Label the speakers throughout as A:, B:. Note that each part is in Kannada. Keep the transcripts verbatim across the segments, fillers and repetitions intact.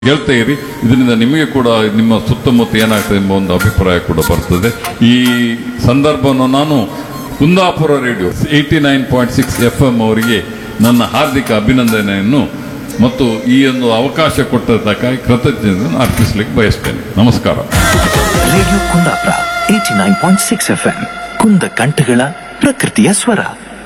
A: ಹೇಳ್ತಾ ಇರಿ. ಇದರಿಂದ ನಿಮಗೆ ಕೂಡ ನಿಮ್ಮ ಸುತ್ತಮುತ್ತ ಏನಾಗ್ತದೆ ಎಂಬ ಒಂದು ಅಭಿಪ್ರಾಯ ಕೂಡ ಬರ್ತದೆ. ಈ ಸಂದರ್ಭವನ್ನು ನಾನು Kundapura radio eighty nine point six F M ಅವರಿಗೆ ನನ್ನ ಹಾರ್ದಿಕ ಅಭಿನಂದನೆಯನ್ನು ಮತ್ತು ಈ ಒಂದು ಅವಕಾಶ ಕೊಟ್ಟದಕ್ಕಾಗಿ ಕೃತಜ್ಞತೆಯನ್ನು ಅರ್ಪಿಸಲಿಕ್ಕೆ ಬಯಸ್ತೇನೆ. ನಮಸ್ಕಾರ.
B: Radio Kundapura eighty nine point six F M ಕುಂದ ಕಂಠಗಳ ಪ್ರಕೃತಿಯ ಸ್ವರ.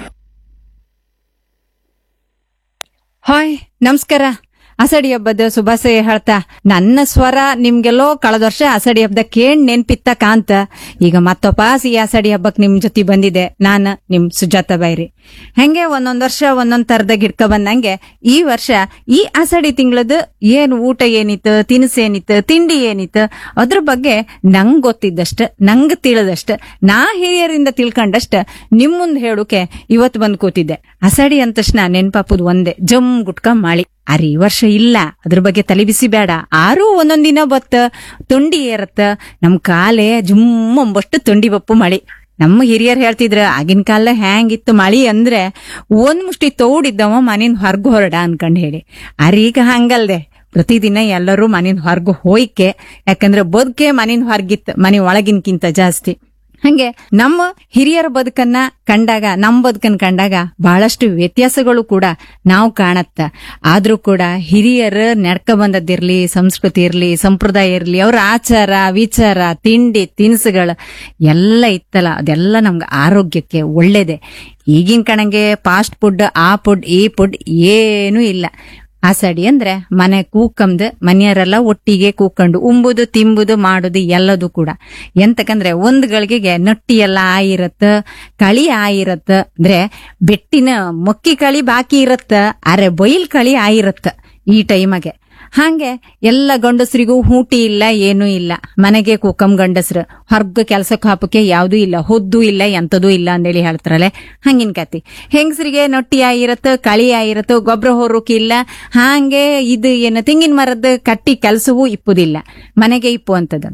C: ಹಾಯ್, ನಮಸ್ಕಾರ. ಅಸಡಿ ಹಬ್ಬದ ಶುಭಾಶಯ ಹೇಳ್ತಾ ನನ್ನ ಸ್ವರ ನಿಮ್ಗೆಲ್ಲೋ ಕಳೆದ ವರ್ಷ ಅಸಡಿ ಹಬ್ಬದ ಕೇಳ್ ನೆನ್ಪಿತ್ತ ಕಾಂತ ಈಗ ಮತ್ತೊಪಾಸ್ ಈ ಅಸಡಿ ಹಬ್ಬಕ್ ನಿಮ್ ಜೊತೆ ಬಂದಿದೆ. ನಾನು ನಿಮ್ ಸುಜಾತ ಬೈರಿ. ಹೆಂಗೆ ಒಂದೊಂದ್ ವರ್ಷ ಒಂದೊಂದ್ ತರದಾಗ ಹಿಡ್ಕ ಬಂದಂಗೆ ಈ ವರ್ಷ ಈ ಅಸಡಿ ತಿಂಗಳದ ಏನ್ ಊಟ ಏನಿತ್ತು, ತಿನಿಸು ಏನಿತ್ತು, ತಿಂಡಿ ಏನಿತ್ತು ಅದ್ರ ಬಗ್ಗೆ ನಂಗ್ ಗೊತ್ತಿದ್ದಷ್ಟ, ನಂಗ್ ತಿಳಿದಷ್ಟ, ನಾ ಹಿರಿಯರಿಂದ ತಿಳ್ಕೊಂಡಷ್ಟ ನಿಮ್ ಮುಂದ್ ಹೇಳುಕೆ ಇವತ್ ಬಂದ್ ಕೂತಿದ್ದೆ. ಅಸಡಿ ಅಂದ ತಕ್ಷಣ ನೆನ್ಪಾಪುದ್ ಒಂದೇ, ಜಮ್ ಗುಟ್ಕ ಮಾಳಿ. ಅರೆ ಈ ವರ್ಷ ಇಲ್ಲ, ಅದ್ರ ಬಗ್ಗೆ ತಲೆ ಬಿಸಿ ಬೇಡ. ಆರೂ ಒಂದೊಂದ್ ದಿನ ಬತ್ತ ತೊಂಡಿ ಏರತ್ತ, ನಮ್ ಕಾಲೇ ಜುಮ್ ಅಂಬಷ್ಟು ತೊಂಡಿ ಬಪ್ಪು ಮಳಿ. ನಮ್ಮ ಹಿರಿಯರ್ ಹೇಳ್ತಿದ್ರ ಆಗಿನ ಕಾಲ ಹ್ಯಾಂಗಿತ್ತು ಮಳಿ ಅಂದ್ರೆ ಒಂದ್ ಮುಷ್ಟಿ ತೌಡಿದ್ದವ ಮನಿನ್ ಹೊರ್ಗು ಹೊರಡ ಅನ್ಕಂಡ್ ಹೇಳಿ. ಅರೆ ಈಗ ಹಂಗಲ್ದೆ, ಪ್ರತಿದಿನ ಎಲ್ಲರೂ ಮನಿನ್ ಹೊರ್ಗು ಹೋಯ್ಕೆ. ಯಾಕಂದ್ರೆ ಬದುಕೆ ಮನಿನ್ ಹೊರ್ಗಿತ್ತು, ಮನಿ ಒಳಗಿನ್ಕಿಂತ ಜಾಸ್ತಿ. ಹಂಗೆ ನಮ್ಮ ಹಿರಿಯರ ಬದುಕನ್ನ ಕಂಡಾಗ, ನಮ್ ಬದುಕನ್ ಕಂಡಾಗ ಬಹಳಷ್ಟು ವ್ಯತ್ಯಾಸಗಳು ಕೂಡ ನಾವು ಕಾಣತ್ತ. ಆದ್ರೂ ಕೂಡ ಹಿರಿಯರ ನಡ್ಕ ಬಂದದ್ದಿರ್ಲಿ, ಸಂಸ್ಕೃತಿ ಇರ್ಲಿ, ಸಂಪ್ರದಾಯ ಇರ್ಲಿ, ಅವ್ರ ಆಚಾರ ವಿಚಾರ, ತಿಂಡಿ ತಿನಿಸುಗಳು ಎಲ್ಲ ಇತ್ತಲ್ಲ, ಅದೆಲ್ಲ ನಮ್ಗೆ ಆರೋಗ್ಯಕ್ಕೆ ಒಳ್ಳೇದೆ. ಈಗಿನ ಕಣಂಗೆ ಫಾಸ್ಟ್ ಫುಡ್, ಆ ಫುಡ್ ಈ ಫುಡ್ ಏನೂ ಇಲ್ಲ. ಆಸಡಿ ಅಂದ್ರೆ ಮನೆ ಕೂಕಂದು ಮನೆಯವರೆಲ್ಲ ಒಟ್ಟಿಗೆ ಕೂಕೊಂಡು ಉಂಬುದು ತಿಂಬುದು ಮಾಡುದು ಎಲ್ಲದು ಕೂಡ. ಎಂತಕಂದ್ರೆ ಒಂದ್ ಗಳಿಗೆಗೆ ನಟ್ಟಿ ಎಲ್ಲ ಆಯಿರತ್ತ, ಕಳಿ ಆಯಿರತ್ತ, ಅಂದ್ರೆ ಬೆಟ್ಟಿನ ಮೊಕ್ಕಿ ಕಳಿ ಬಾಕಿ ಇರತ್ತ, ಅರೆ ಬೈಲ್ ಕಳಿ ಆಯಿರತ್ತ ಈ ಟೈಮಗೆ. ಹಾಗೆ ಎಲ್ಲ ಗಂಡಸರಿಗೂ ಹೂಟಿ ಇಲ್ಲ, ಏನೂ ಇಲ್ಲ. ಮನೆಗೆ ಕೂಕಂ ಗಂಡಸ್ರು, ಹೊರ್ಗ ಕೆಲ್ಸಕ್ಕೆ ಹಾಪಕ್ಕೆ ಯಾವ್ದೂ ಇಲ್ಲ, ಹೊದ್ದು ಇಲ್ಲ, ಎಂತದೂ ಇಲ್ಲ ಅಂದೇಳಿ ಹೇಳ್ತಾರಲ್ಲ, ಹಂಗಿನ ಕತಿ. ಹೆಂಗಸರಿಗೆ ನೊಟ್ಟಿ ಆಗಿರತ್ತ, ಕಳಿ ಆಗಿರತ್ತ, ಗೊಬ್ಬರ ಹೊರಕ್ಕೆ ಇಲ್ಲ. ಹಾಗೆ ಇದು ಏನು ತೆಂಗಿನ ಮರದ ಕಟ್ಟಿ ಕೆಲ್ಸವೂ ಇಪ್ಪುದಿಲ್ಲ, ಮನೆಗೆ ಇಪ್ಪು ಅಂತದ.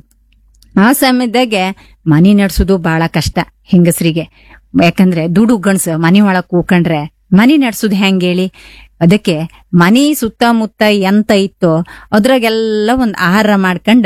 C: ಆ ಸಮಯದಾಗೆ ಮನಿ ನಡ್ಸೋದು ಬಹಳ ಕಷ್ಟ ಹೆಂಗಸರಿಗೆ. ಯಾಕಂದ್ರೆ ದುಡು ಗಣಸ ಮನಿ ಒಳಗ್ ಕೂಕೊಂಡ್ರೆ ಮನಿ ನಡ್ಸುದ್ ಹೆಂಗ್ ಹೇಳಿ? ಅದಕ್ಕೆ ಮನಿ ಸುತ್ತಮುತ್ತ ಎಂತ ಇತ್ತೋ ಅದ್ರಾಗೆಲ್ಲ ಒಂದ್ ಆಹಾರ ಮಾಡ್ಕೊಂಡ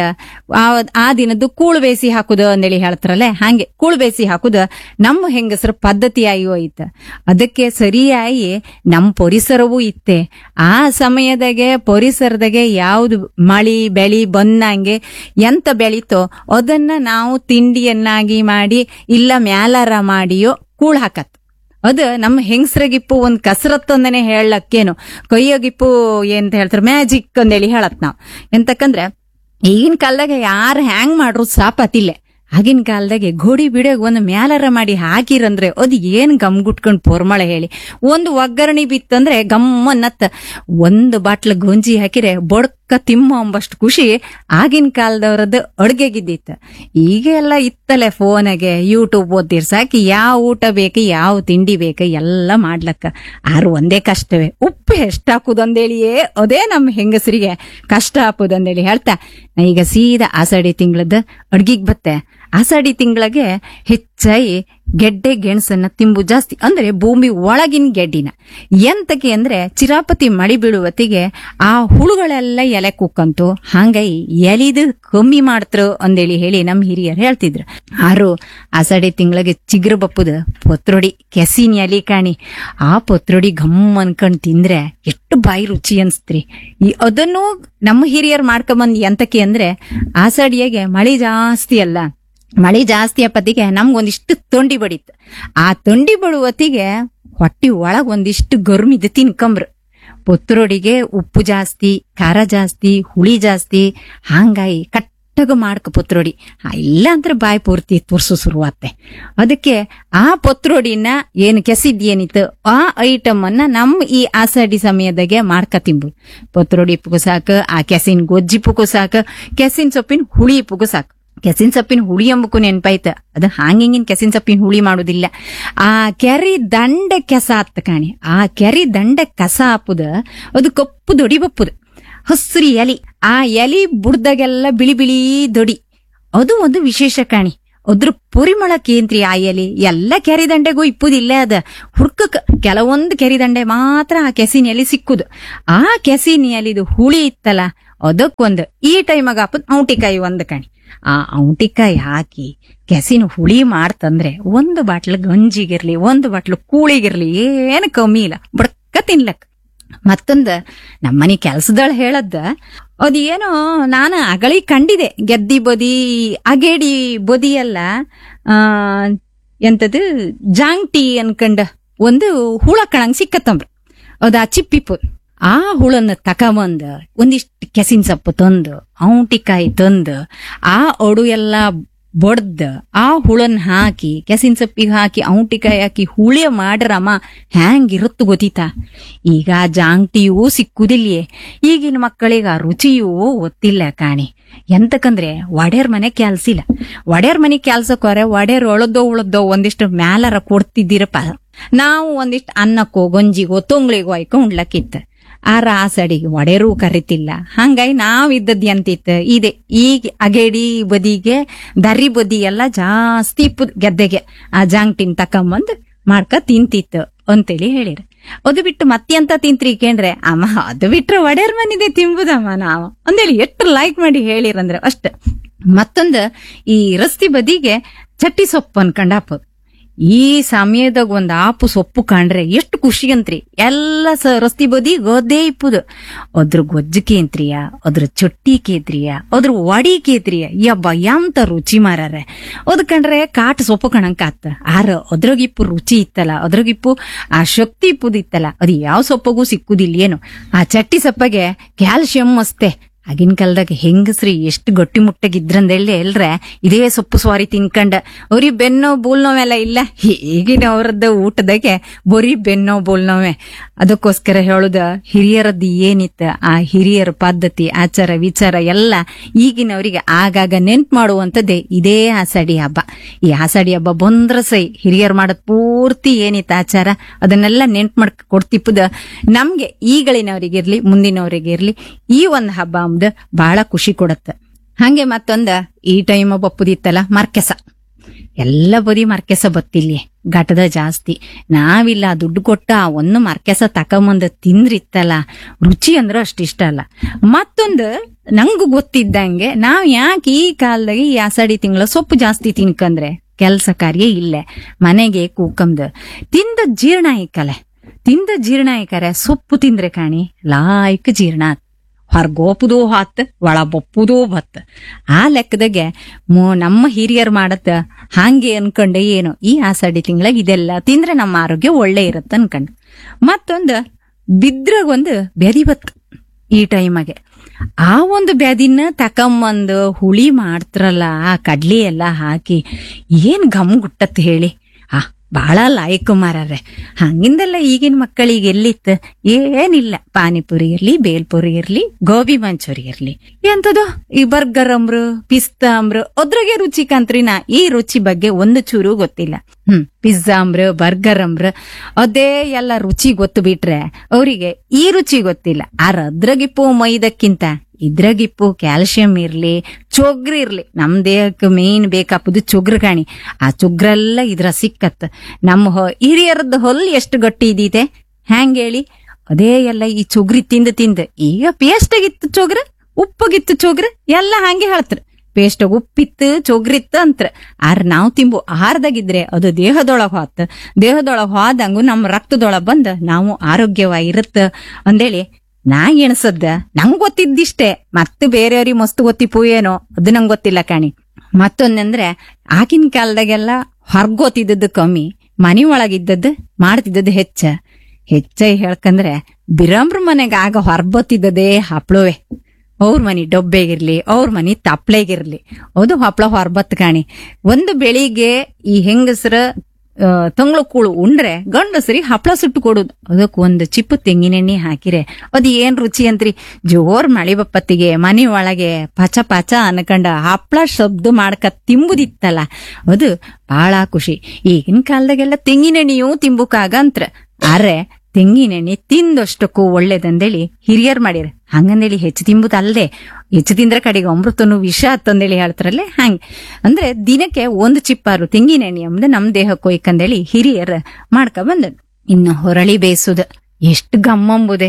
C: ಆ ದಿನದ್ದು ಕೂಳು ಬೇಸಿ ಹಾಕುದು ಅಂದೇಳಿ ಹೇಳ್ತಾರಲ್ಲ, ಹಾಗೆ ಕೂಳು ಬೇಸಿ ಹಾಕುದ ನಮ್ಮ ಹೆಂಗಸರ ಪದ್ಧತಿ ಆಗಿ ಹೋಯ್ತ. ಅದಕ್ಕೆ ಸರಿಯಾಗಿ ನಮ್ ಪರಿಸರವೂ ಇತ್ತೆ. ಆ ಸಮಯದಾಗೆ ಪರಿಸರದಾಗೆ ಯಾವ್ದು ಮಳಿ ಬೆಳಿ ಬಂದಂಗೆ ಎಂತ ಬೆಳೀತೋ ಅದನ್ನ ನಾವು ತಿಂಡಿಯನ್ನಾಗಿ ಮಾಡಿ ಇಲ್ಲ ಮ್ಯಾಲಾರ ಮಾಡಿಯೋ ಕೂಳ್ ಹಾಕತ್. ಅದು ನಮ್ಮ ಹೆಂಗಸ್ರಗಿಪ್ಪು ಒಂದ್ ಕಸರತ್ತು ಅಂದನೆ ಹೇಳಕ್ಕೇನು, ಕೈಯಗಿಪ್ಪು ಏನ್ ಹೇಳ್ತಾರ ಮ್ಯಾಜಿಕ್ ಅಂದೇಳಿ ಹೇಳತ್ ನಾವ್. ಎಂತಕಂದ್ರೆ ಈಗಿನ ಕಾಲದಾಗ ಯಾರು ಹ್ಯಾಂಗ್ ಮಾಡ್ರು ಸಾಪತಿಲ್ಲ. ಆಗಿನ ಕಾಲದಾಗೆ ಗೋಡಿ ಬಿಡೋಗ್ ಒಂದು ಮ್ಯಾಲರ ಮಾಡಿ ಹಾಕಿರಂದ್ರೆ ಅದು ಏನ್ ಗಮ್ಗುಟ್ಕೊಂಡ್ ಪೊರ್ಮಳ ಹೇಳಿ. ಒಂದು ಒಗ್ಗರಣೆ ಬಿತ್ತಂದ್ರೆ ಗಮ್ಮನ್ನತ್ತ. ಒಂದು ಬಾಟ್ಲ ಗೊಂಜಿ ಹಾಕಿರೆ ಬೊಡ್ಕ ತಿಮ್ಮ ಅಂಬಷ್ಟು ಖುಷಿ ಆಗಿನ ಕಾಲದವ್ರದ್ದು ಅಡ್ಗೆಗಿದ್ದಿತ್ತು. ಈಗ ಎಲ್ಲ ಇತ್ತಲೆ ಫೋನಾಗೆ ಯೂಟ್ಯೂಬ್ ಓದ್ತಿರ್ ಸಾಕಿ, ಯಾವ ಊಟ ಬೇಕು, ಯಾವ ತಿಂಡಿ ಬೇಕು ಎಲ್ಲ ಮಾಡ್ಲಕ್ಕ. ಆರು ಒಂದೇ ಕಷ್ಟವೇ, ಉಪ್ಪು ಎಷ್ಟ್ ಹಾಕುದಂದೇಳಿಯೇ ಅದೇ ನಮ್ಮ ಹೆಂಗಸರಿಗೆ ಕಷ್ಟ ಹಾಕುದಂದೇಳಿ ಹೇಳ್ತಾ ಈಗ ಸೀದಾ ಆಷಾಢಿ ತಿಂಗಳದ ಅಡ್ಗಿಗ್ ಬತ್ತೆ. ಆಷಾಢಿ ತಿಂಗಳಿಗೆ ಹೆಚ್ಚಾಗಿ ಗೆಡ್ಡೆ ಗೆಣಸನ್ನ ತಿಂಬು ಜಾಸ್ತಿ, ಅಂದ್ರೆ ಭೂಮಿ ಒಳಗಿನ ಗೆಡ್ಡಿನ. ಎಂತಕ್ಕೆ ಅಂದ್ರೆ ಚಿರಾಪತಿ ಮಳಿ ಬೀಳುವತ್ತಿಗೆ ಆ ಹುಳುಗಳೆಲ್ಲ ಎಲೆ ಕುಕ್ಕಂತು, ಹಂಗಾಗಿ ಎಲಿದು ಕಮ್ಮಿ ಮಾಡ್ತರು ಅಂದೇಳಿ ಹೇಳಿ ನಮ್ ಹಿರಿಯರು ಹೇಳ್ತಿದ್ರು. ಆರು ಆಷಾಢಿ ತಿಂಗಳಿಗೆ ಚಿಗ್ರ ಬಪ್ಪುದ ಪತ್ರೊಡಿ ಕೆಸಿನ ಎಲಿ ಕಾಣಿ, ಆ ಪತ್ರೊಡಿ ಘಮ್ ಅನ್ಕೊಂಡ್ ತಿಂದ್ರೆ ಎಷ್ಟು ಬಾಯಿ ರುಚಿ ಅನ್ಸ್ತ್ರಿ. ಈ ಅದನ್ನು ನಮ್ಮ ಹಿರಿಯರು ಮಾಡ್ಕೊಂಬಂದ್ ಎಂತಕ್ಕೆ ಅಂದ್ರೆ ಆಷಾಢಿಯಾಗೆ ಮಳಿ ಜಾಸ್ತಿ ಅಲ್ಲ, ಮಳಿ ಜಾಸ್ತಿ ಅಪ್ಪತ್ತಿಗೆ ನಮ್ಗೊಂದಿಷ್ಟು ತೊಂಡಿ ಬಡಿತ್ತು. ಆ ತೊಂಡಿ ಬಡುವತ್ತಿಗೆ ಹೊಟ್ಟಿ ಒಳಗ್ ಒಂದಿಷ್ಟು ಗರ್ಮಿದ್ ತಿನ್ಕಂಬ್ರು. ಪೊತ್ರೊಡಿಗೆ ಉಪ್ಪು ಜಾಸ್ತಿ, ಖಾರ ಜಾಸ್ತಿ, ಹುಳಿ ಜಾಸ್ತಿ, ಹಂಗಾಗಿ ಕಟ್ಟಗ ಮಾಡ್ಕ ಪೊತ್ರೊಡಿ. ಇಲ್ಲ ಅಂದ್ರೆ ಬಾಯಿ ಪೂರ್ತಿ ತುರ್ಸು ಶುರುವಾತ್ತೆ. ಅದಕ್ಕೆ ಆ ಪೊತ್ರೊಡಿನ ಏನ್ ಕೆಸಿದ್ ಏನಿತ್ತು ಆ ಐಟಮ್ ಅನ್ನ ನಮ್ ಈ ಆಷಾಢಿ ಸಮಯದಾಗೆ ಮಾಡ್ಕ ತಿಂಬುದು. ಪೊತ್ರೊಡಿ ಪುಗು ಸಾಕು, ಆ ಕೆಸಿನ್ ಗೊಜ್ಜಿ ಪುಗು ಸಾಕು, ಕೆಸಿನ್ ಸೊಪ್ಪಿನ ಹುಳಿ ಪುಗು ಸಾಕು. ಕೆಸಿನ ಸೊಪ್ಪಿನ ಹುಳಿ ಎಂಬಕ್ಕೂ ನೆನ್ಪಾಯ್ತ. ಅದು ಹಾಂಗಿಂಗಿನ ಕೆಸಿನ ಸೊಪ್ಪಿನ ಹುಳಿ ಮಾಡುದಿಲ್ಲ. ಆ ಕೆರಿ ದಂಡ ಕೆಸ ಆತ್ತ ಕಾಣಿ, ಆ ಕೆರಿ ದಂಡ ಕಸ ಹಾಪುದ ಅದು ಕಪ್ಪು ದೊಡಿ ಬಪ್ಪುದು, ಹಸ್ರಿ ಎಲಿ. ಆ ಎಲಿ ಬುಡ್ದಾಗೆಲ್ಲ ಬಿಳಿ ಬಿಳಿ ದೊಡಿ, ಅದು ಒಂದು ವಿಶೇಷ ಕಾಣಿ. ಅದ್ರ ಪರಿಮಳಕ್ಕೇಂತ್ರಿ ಆ ಎಲಿ ಎಲ್ಲ ಕೆರಿ ದಂಡೆಗೂ ಇಪ್ಪುದಿಲ್ಲ. ಅದ ಹುರ್ಕಕ್ ಕೆಲವೊಂದು ಕೆರಿ ದಂಡೆ ಮಾತ್ರ ಆ ಕೆಸಿನ ಎಲಿ ಸಿಕ್ಕುದು. ಆ ಕೆಸಿನ ಎಲಿದು ಹುಳಿ ಇತ್ತಲ್ಲ ಅದಕ್ಕೊಂದು ಈ ಟೈಮಾಗ ಹಾಪದ್ ಔಟಿಕಾಯಿ ಒಂದು ಕಣಿ. ಆ ಔಟಿಕಾಯಿ ಹಾಕಿ ಕೆಸಿನ ಹುಳಿ ಮಾಡ್ತಂದ್ರೆ ಒಂದು ಬಾಟ್ಲು ಗಂಜಿಗಿರ್ಲಿ ಒಂದು ಬಾಟ್ಲು ಕೂಳಿಗಿರ್ಲಿ ಏನು ಕಮ್ಮಿ ಇಲ್ಲ, ಬಡ್ಕ ತಿನ್ಲಕ್. ಮತ್ತೊಂದ ನಮ್ಮನಿ ಕೆಲ್ಸದಳ ಹೇಳದ್ದ ಅದೇನೋ ನಾನು ಅಗಳಿ ಕಂಡಿದೆ, ಗೆದ್ದಿ ಬದಿ ಅಗೇಡಿ ಬದಿ ಎಲ್ಲ ಆ ಎಂತದು ಜಾಂಗ್ಟಿ ಅನ್ಕಂಡ ಒಂದು ಹುಳ ಕಣಂಗ್ ಸಿಕ್ಕತ್ತಂಬ್ರ. ಅದ ಚಿಪ್ಪಿಪು ಆ ಹುಳನ್ನ ತಕಬಂದ ಒಂದಿಷ್ಟು ಕೆಸಿನ ಸೊಪ್ಪು ತಂದು ಔಟಿಕಾಯಿ ತಂದು ಆ ಅಡು ಎಲ್ಲ ಬಡ್ದ ಆ ಹುಳನ್ ಹಾಕಿ ಕೆಸಿನ ಸೊಪ್ಪಿಗೆ ಹಾಕಿ ಔಟಿಕಾಯಿ ಹಾಕಿ ಹುಳಿ ಮಾಡ್ರಮ್ಮ ಹ್ಯಾಂಗಿರುತ್ತು ಗೊತ್ತಿತಾ. ಈಗ ಜಾಂಗ್ಟಿಯೂ ಸಿಕ್ಕುದಿಲ್ಲೇ, ಈಗಿನ ಮಕ್ಕಳಿಗೆ ಆ ರುಚಿಯೂ ಗೊತ್ತಿಲ್ಲ ಕಾಣಿ. ಎಂತಕಂದ್ರೆ ಒಡೆಯರ್ ಮನೆ ಕೆಲ್ಸಿಲ್ಲ. ಒಡೆಯರ್ ಮನೆ ಕೆಲ್ಸಕ್ಕೋರೆ ಒಡೆಯರ್ ಒಳದೋ ಉಳದೋ ಒಂದಿಷ್ಟು ಮ್ಯಾಲರ ಕೊಡ್ತಿದ್ದೀರಪ್ಪ, ನಾವು ಒಂದಿಷ್ಟು ಅನ್ನಕ್ಕೋ ಗಂಜಿಗೋ ತೊಂಗ್ಳಿಗೋ ಆಯ್ಕೊ ಉಣ್ಲಕ್ಕಿತ್ತ. ಆ ರಾಸಡಿಗೆ ಒಡೆರೂ ಕರಿತಿಲ್ಲ. ಹಂಗಾಗಿ ನಾವ್ ಇದ್ದದ್ ಎಂತಿತ್ತು ಇದೆ ಈಗ ಅಗೇಡಿ ಬದಿಗೆ ದರಿ ಬದಿ ಎಲ್ಲ ಜಾಸ್ತಿ ಇಪ್ಪುದ್ ಗೆದ್ದೆಗೆ ಆ ಜಾಂಗ್ಟಿನ್ ತಕೊಂಬಂದ್ ಮಾಡ್ಕ ತಿಂತಿತ್ತು ಅಂತೇಳಿ ಹೇಳಿರ. ಅದು ಬಿಟ್ಟು ಮತ್ತೆಂತ ತಿಂತ್ರಿ ಕೇಂದ್ರೆ ಅಮ್ಮ ಅದು ಬಿಟ್ರೆ ಒಡೆಯರ್ ಮನಿದೆ ತಿಂಬುದಮ್ಮ ನಾವು ಅಂದೇಳಿ ಎಷ್ಟು ಲೈಕ್ ಮಾಡಿ ಹೇಳಿರಂದ್ರೆ ಅಷ್ಟ. ಮತ್ತೊಂದು ಈ ರಸ್ತಿ ಬದಿಗೆ ಚಟ್ಟಿ ಸೊಪ್ಪು ಅನ್ಕೊಂಡ್ ಹಾಕೋದು. ಈ ಸಮಯದಾಗ ಒಂದ್ ಆಪು ಸೊಪ್ಪು ಕಂಡ್ರೆ ಎಷ್ಟು ಖುಷಿ ಅಂತ್ರಿ. ಎಲ್ಲ ಸ ರಸ್ತಿ ಬದಿ ಗದ್ದೆ ಇಪ್ಪುದು. ಅದ್ರ ಗೊಜ್ಜು ಕೇಂತ್ರಿಯ, ಅದ್ರ ಚೊಟ್ಟಿ ಕೇತ್ರಿಯ, ಅದ್ರ ವಡಿ ಕೇತ್ರಿಯ, ಯಬ್ಬ ಎಂತ ರುಚಿ ಮಾರಾರೆ. ಅದ್ ಕಂಡ್ರೆ ಕಾಟ ಸೊಪ್ಪು ಕಣಂಕ ಆತ. ಆರ ಅದ್ರಾಗಿಪ್ಪು ರುಚಿ ಇತ್ತಲ್ಲ, ಅದ್ರಾಗಿಪ್ಪು ಆ ಶಕ್ತಿ ಇಪ್ಪುದಿತ್ತಲ್ಲ, ಅದು ಯಾವ ಸೊಪ್ಪಗೂ ಸಿಕ್ಕುದಿಲ್ಲ ಏನು. ಆ ಚಟ್ಟಿ ಸೊಪ್ಪಗೆ ಕ್ಯಾಲ್ಸಿಯಂ ಅಸ್ತೆ. ಆಗಿನ ಕಾಲದಾಗ ಹೆಂಗಸ್ರಿ ಎಷ್ಟು ಗಟ್ಟಿ ಮುಟ್ಟಗಿದ್ರಂದೇಳಿ ಎಲ್ರೆ ಇದೇ ಸೊಪ್ಪು ಸ್ವಾರಿ ತಿನ್ಕಂಡ ಅವ್ರಿ ಬೆನ್ನೋ ಬೋಲ್ನೋವೆಲ್ಲ ಇಲ್ಲ. ಈಗಿನ ಅವ್ರದ್ದು ಊಟದಾಗೆ ಬರೀ ಬೆನ್ನೋ ಬೋಲ್ನೋವೆ. ಅದಕ್ಕೋಸ್ಕರ ಹೇಳುದ ಹಿರಿಯರದ್ದು ಏನಿತ್ತ ಆ ಹಿರಿಯರ ಪದ್ಧತಿ ಆಚಾರ ವಿಚಾರ ಎಲ್ಲ ಈಗಿನವರಿಗೆ ಆಗಾಗ ನೆನ್ಪು ಮಾಡುವಂತದ್ದೇ ಇದೇ ಆಷಾಢಿ ಹಬ್ಬ. ಈ ಆಷಾಢಿ ಹಬ್ಬ ಬಂದ್ರ ಸೈ ಹಿರಿಯರ್ ಮಾಡದ್ ಪೂರ್ತಿ ಏನಿತ್ತ ಆಚಾರ ಅದನ್ನೆಲ್ಲ ನೆನ್ಪು ಮಾಡ್ ಕೊಡ್ತಿಪ್ಪದ ನಮ್ಗೆ ಈಗಳಿನವರಿಗಿರ್ಲಿ ಮುಂದಿನವರಿಗಿರ್ಲಿ ಈ ಒಂದ್ ಹಬ್ಬ ಅಂಬುದು ಬಹಳ ಖುಷಿ ಕೊಡತ್ತ. ಹಂಗೆ ಮತ್ತೊಂದ ಈ ಟೈಮ್ ಬಪ್ಪುದಿತ್ತಲ್ಲ ಮರ್ಕೆಸ. ಎಲ್ಲ ಬದಿ ಮರ್ಕೆಸ ಬತ್ತಿಲ್ಲಿ ಘಟದ ಜಾಸ್ತಿ. ನಾವಿಲ್ಲ ದುಡ್ಡು ಕೊಟ್ಟ ಆ ಒಂದು ಮರ್ಕೆಸ ತಕೊಂಬಂದ ತಿಂದ್ರಿತ್ತಲ್ಲ ರುಚಿ ಅಂದ್ರ ಅಷ್ಟಿಷ್ಟ ಅಲ್ಲ. ಮತ್ತೊಂದು ನಂಗು ಗೊತ್ತಿದ್ದಂಗೆ ನಾವ್ ಯಾಕೆ ಈ ಕಾಲದಾಗ ಈ ಆಷಾಢಿ ತಿಂಗಳ ಸೊಪ್ಪು ಜಾಸ್ತಿ ತಿನ್ಕಂದ್ರೆ ಕೆಲ್ಸ ಕಾರ್ಯ ಇಲ್ಲೇ ಮನೆಗೆ ಕೂಕಂದ್ ತಿಂದ ಜೀರ್ಣ ಐಕಲೆ ತಿಂದ ಜೀರ್ಣ ಐಕರೆ ಸೊಪ್ಪು ತಿಂದ್ರೆ ಕಾಣಿ ಲಾಯ್ಕ್ ಜೀರ್ಣ ಆತ್. ಹೊರ್ಗೋಪುದೂ ಹಾತ್ ಒಳ ಬಪ್ಪುದೂ ಬತ್. ಆ ಲೆಕ್ಕದಾಗೆ ನಮ್ಮ ಹಿರಿಯರ್ ಮಾಡತ್ತ ಹಾಂಗೆ ಅನ್ಕೊಂಡೆ ಏನು ಈ ಆಷಾಢಿ ತಿಂಗಳಾಗ ಇದೆಲ್ಲ ತಿಂದ್ರೆ ನಮ್ಮ ಆರೋಗ್ಯ ಒಳ್ಳೆ ಇರತ್ತ ಅನ್ಕಂಡ್. ಮತ್ತೊಂದ್ ಬಿದ್ರಾಗೊಂದು ಬ್ಯಾದಿ ಬತ್ ಈ ಟೈಮಾಗೆ. ಆ ಒಂದು ಬ್ಯಾದಿನ ತಕೊಂಬಂದು ಹುಳಿ ಮಾಡ್ತಾರಲ್ಲ ಆ ಕಡ್ಲಿ ಎಲ್ಲ ಹಾಕಿ ಏನ್ ಘಮ್ ಗುಟ್ಟತ್ ಹೇಳಿ. ಆ ಬಹಳ ಲಾಯಕ್ ಮಾರಾರೆ. ಹಂಗಿಂದೆಲ್ಲ ಈಗಿನ ಮಕ್ಕಳಿಗೆ ಎಲ್ಲಿತ್ತು ಏನಿಲ್ಲ. ಪಾನಿಪುರಿ ಇರ್ಲಿ, ಬೇಲ್ಪುರಿ ಇರ್ಲಿ, ಗೋಬಿ ಮಂಚೂರಿ ಇರ್ಲಿ, ಎಂತದು ಈ ಬರ್ಗರ್ ಅಂಬ್ರು ಪಿಸ್ತಾ ಅಂಬ್ರು ಅದ್ರಾಗೆ ರುಚಿ ಕಂತ್ರಿನ ಈ ರುಚಿ ಬಗ್ಗೆ ಒಂದು ಚೂರು ಗೊತ್ತಿಲ್ಲ. ಹ್ಮ್ ಪಿಜ್ಜಾ ಅಂಬ್ರು ಬರ್ಗರ್ ಅಂಬ್ರು ಅದೇ ಎಲ್ಲ ರುಚಿ ಗೊತ್ತು ಬಿಟ್ರೆ ಅವರಿಗೆ ಈ ರುಚಿ ಗೊತ್ತಿಲ್ಲ. ಆರ ಅದ್ರಾಗಿಪ್ಪು ಮೈದಕ್ಕಿಂತ ಇದ್ರಾಗಿಪ್ಪು ಕ್ಯಾಲ್ಸಿಯಂ ಇರ್ಲಿ ಚೊಗ್ರು ಇರ್ಲಿ. ನಮ್ ದೇಹಕ್ಕೆ ಮೇನ್ ಬೇಕಾಪುದು ಚೊಗ್ರು ಕಾಣಿ. ಆ ಚೊಗ್ರೆಲ್ಲ ಇದ್ರ ಸಿಕ್ಕತ್. ನಮ್ಮ ಹಿರಿಯರದ್ದು ಹೊಲ್ ಎಷ್ಟು ಗಟ್ಟಿ ಇದಿದೆ ಹ್ಯಾಂಗ ಹೇಳಿ. ಅದೇ ಎಲ್ಲ ಈ ಚೊಗ್ರಿ ತಿಂದು ತಿಂದು ಈಗ ಪೇಸ್ಟ್ ಆಗಿತ್ತು ಚೊಗ್ರ, ಉಪ್ಪಗಿತ್ತು ಚೊಗ್ರ ಎಲ್ಲ ಹಂಗೆ ಹೇಳ್ತಾರ. ಪೇಸ್ಟ್ ಉಪ್ಪಿತ್ತು ಚೊಗ್ರಿತ್ತು ಅಂತ್ರ. ಆರ್ ನಾವ್ ತಿಂಬು ಆಹಾರದಾಗಿದ್ರೆ ಅದು ದೇಹದೊಳಗ ಹೋತ್. ದೇಹದೊಳಗ ಹೋದಂಗು ನಮ್ಮ ರಕ್ತದೊಳಗ ಬಂದ್ ನಾವು ಆರೋಗ್ಯವಾಗಿರುತ್ತ ಅಂದೇಳಿ ನಾ ಎಣಸದ್ದ. ನಂಗ್ ಗೊತ್ತಿದ್ದಿಷ್ಟೇ, ಮತ್ತೆ ಬೇರೆಯವ್ರಿಗೆ ಮಸ್ತ್ ಗೊತ್ತಿಪ್ಪು ಏನೋ ಅದು ನಂಗೆ ಗೊತ್ತಿಲ್ಲ ಕಾಣಿ. ಮತ್ತೊಂದಂದ್ರೆ ಆಗಿನ ಕಾಲದಾಗೆಲ್ಲ ಹೊರ್ಗೋತಿದ್ದದ್ದು ಕಮ್ಮಿ, ಮನಿ ಒಳಗಿದ್ದದ್ದು ಮಾಡ್ತಿದ್ದದ್ದು ಹೆಚ್ಚ. ಹೆಚ್ಚ ಹೇಳ್ಕಂದ್ರೆ ಬಿರಂಬ್ರ ಮನೆಗ ಆಗ ಹೊರ್ಬತ್ತಿದ್ದದೇ ಹಪ್ಳವೆ. ಅವ್ರ ಮನಿ ಡೊಬ್ಬೆಗಿರ್ಲಿ ಅವ್ರ ಮನಿ ತಪ್ಳೆಗಿರ್ಲಿ ಅದು ಹಪ್ಳ ಹೊರ್ಬತ್ ಕಾಣಿ. ಒಂದು ಬೆಳಿಗ್ಗೆ ಈ ಹೆಂಗಸರ ತಂಗ್ಳು ಕೂಳು ಉಂಡ್ರೆ ಗಂಡಸರಿ ಹಪ್ಳ ಸುಟ್ಟು ಕೊಡುದು. ಅದಕ್ ಒಂದು ಚಿಪ್ಪು ತೆಂಗಿನೆಣ್ಣೆ ಹಾಕಿರೆ ಅದು ಏನ್ ರುಚಿ ಅಂತ್ರಿ. ಜೋರ್ ಮಳಿ ಬಪ್ಪತ್ತಿಗೆ ಮನಿ ಒಳಗೆ ಪಚ ಪಚ ಅನ್ಕಂಡ ಹಪ್ಳ ಶಬ್ದ ಮಾಡ್ಕ ತಿಂಬುದಿತ್ತಲ್ಲ ಅದು ಬಹಳ ಖುಷಿ. ಈಗಿನ ಕಾಲದಾಗೆಲ್ಲ ತೆಂಗಿನೆಣ್ಣೆಯೂ ತಿಂಬುಕಾಗಂತ್ರ. ಆದ್ರೆ ತೆಂಗಿನೆಣ್ಣೆ ತಿಂದಷ್ಟಕ್ಕೂ ಒಳ್ಳೇದಂದೇಳಿ ಹಿರಿಯರ್ ಮಾಡಿರ. ಹಂಗಂದೇಳಿ ಹೆಚ್ಚು ತಿಂಬುದಲ್ಲದೆ ಹೆಚ್ಚು ತಿಂದ್ರೆ ಕಡೆಗೆ ಅಮೃತನು ವಿಷ ಅಂತಂದೇಳಿ ಹೇಳ್ತಾರಲ್ಲೇ ಹಂಗೆ. ಅಂದ್ರೆ ದಿನಕ್ಕೆ ಒಂದು ಚಿಪ್ಪಾರು ತೆಂಗಿನೆಣ್ಣೆ ಅಂಬುದು ನಮ್ ದೇಹಕ್ಕೆ ಒಯ್ಕಂದೇಳಿ ಹಿರಿಯರ್ ಮಾಡ್ಕ ಬಂದ. ಇನ್ನು ಹೊರಳಿ ಬೇಯಿಸುದ ಎಷ್ಟು ಗಮ್ಮಂಬುದೆ.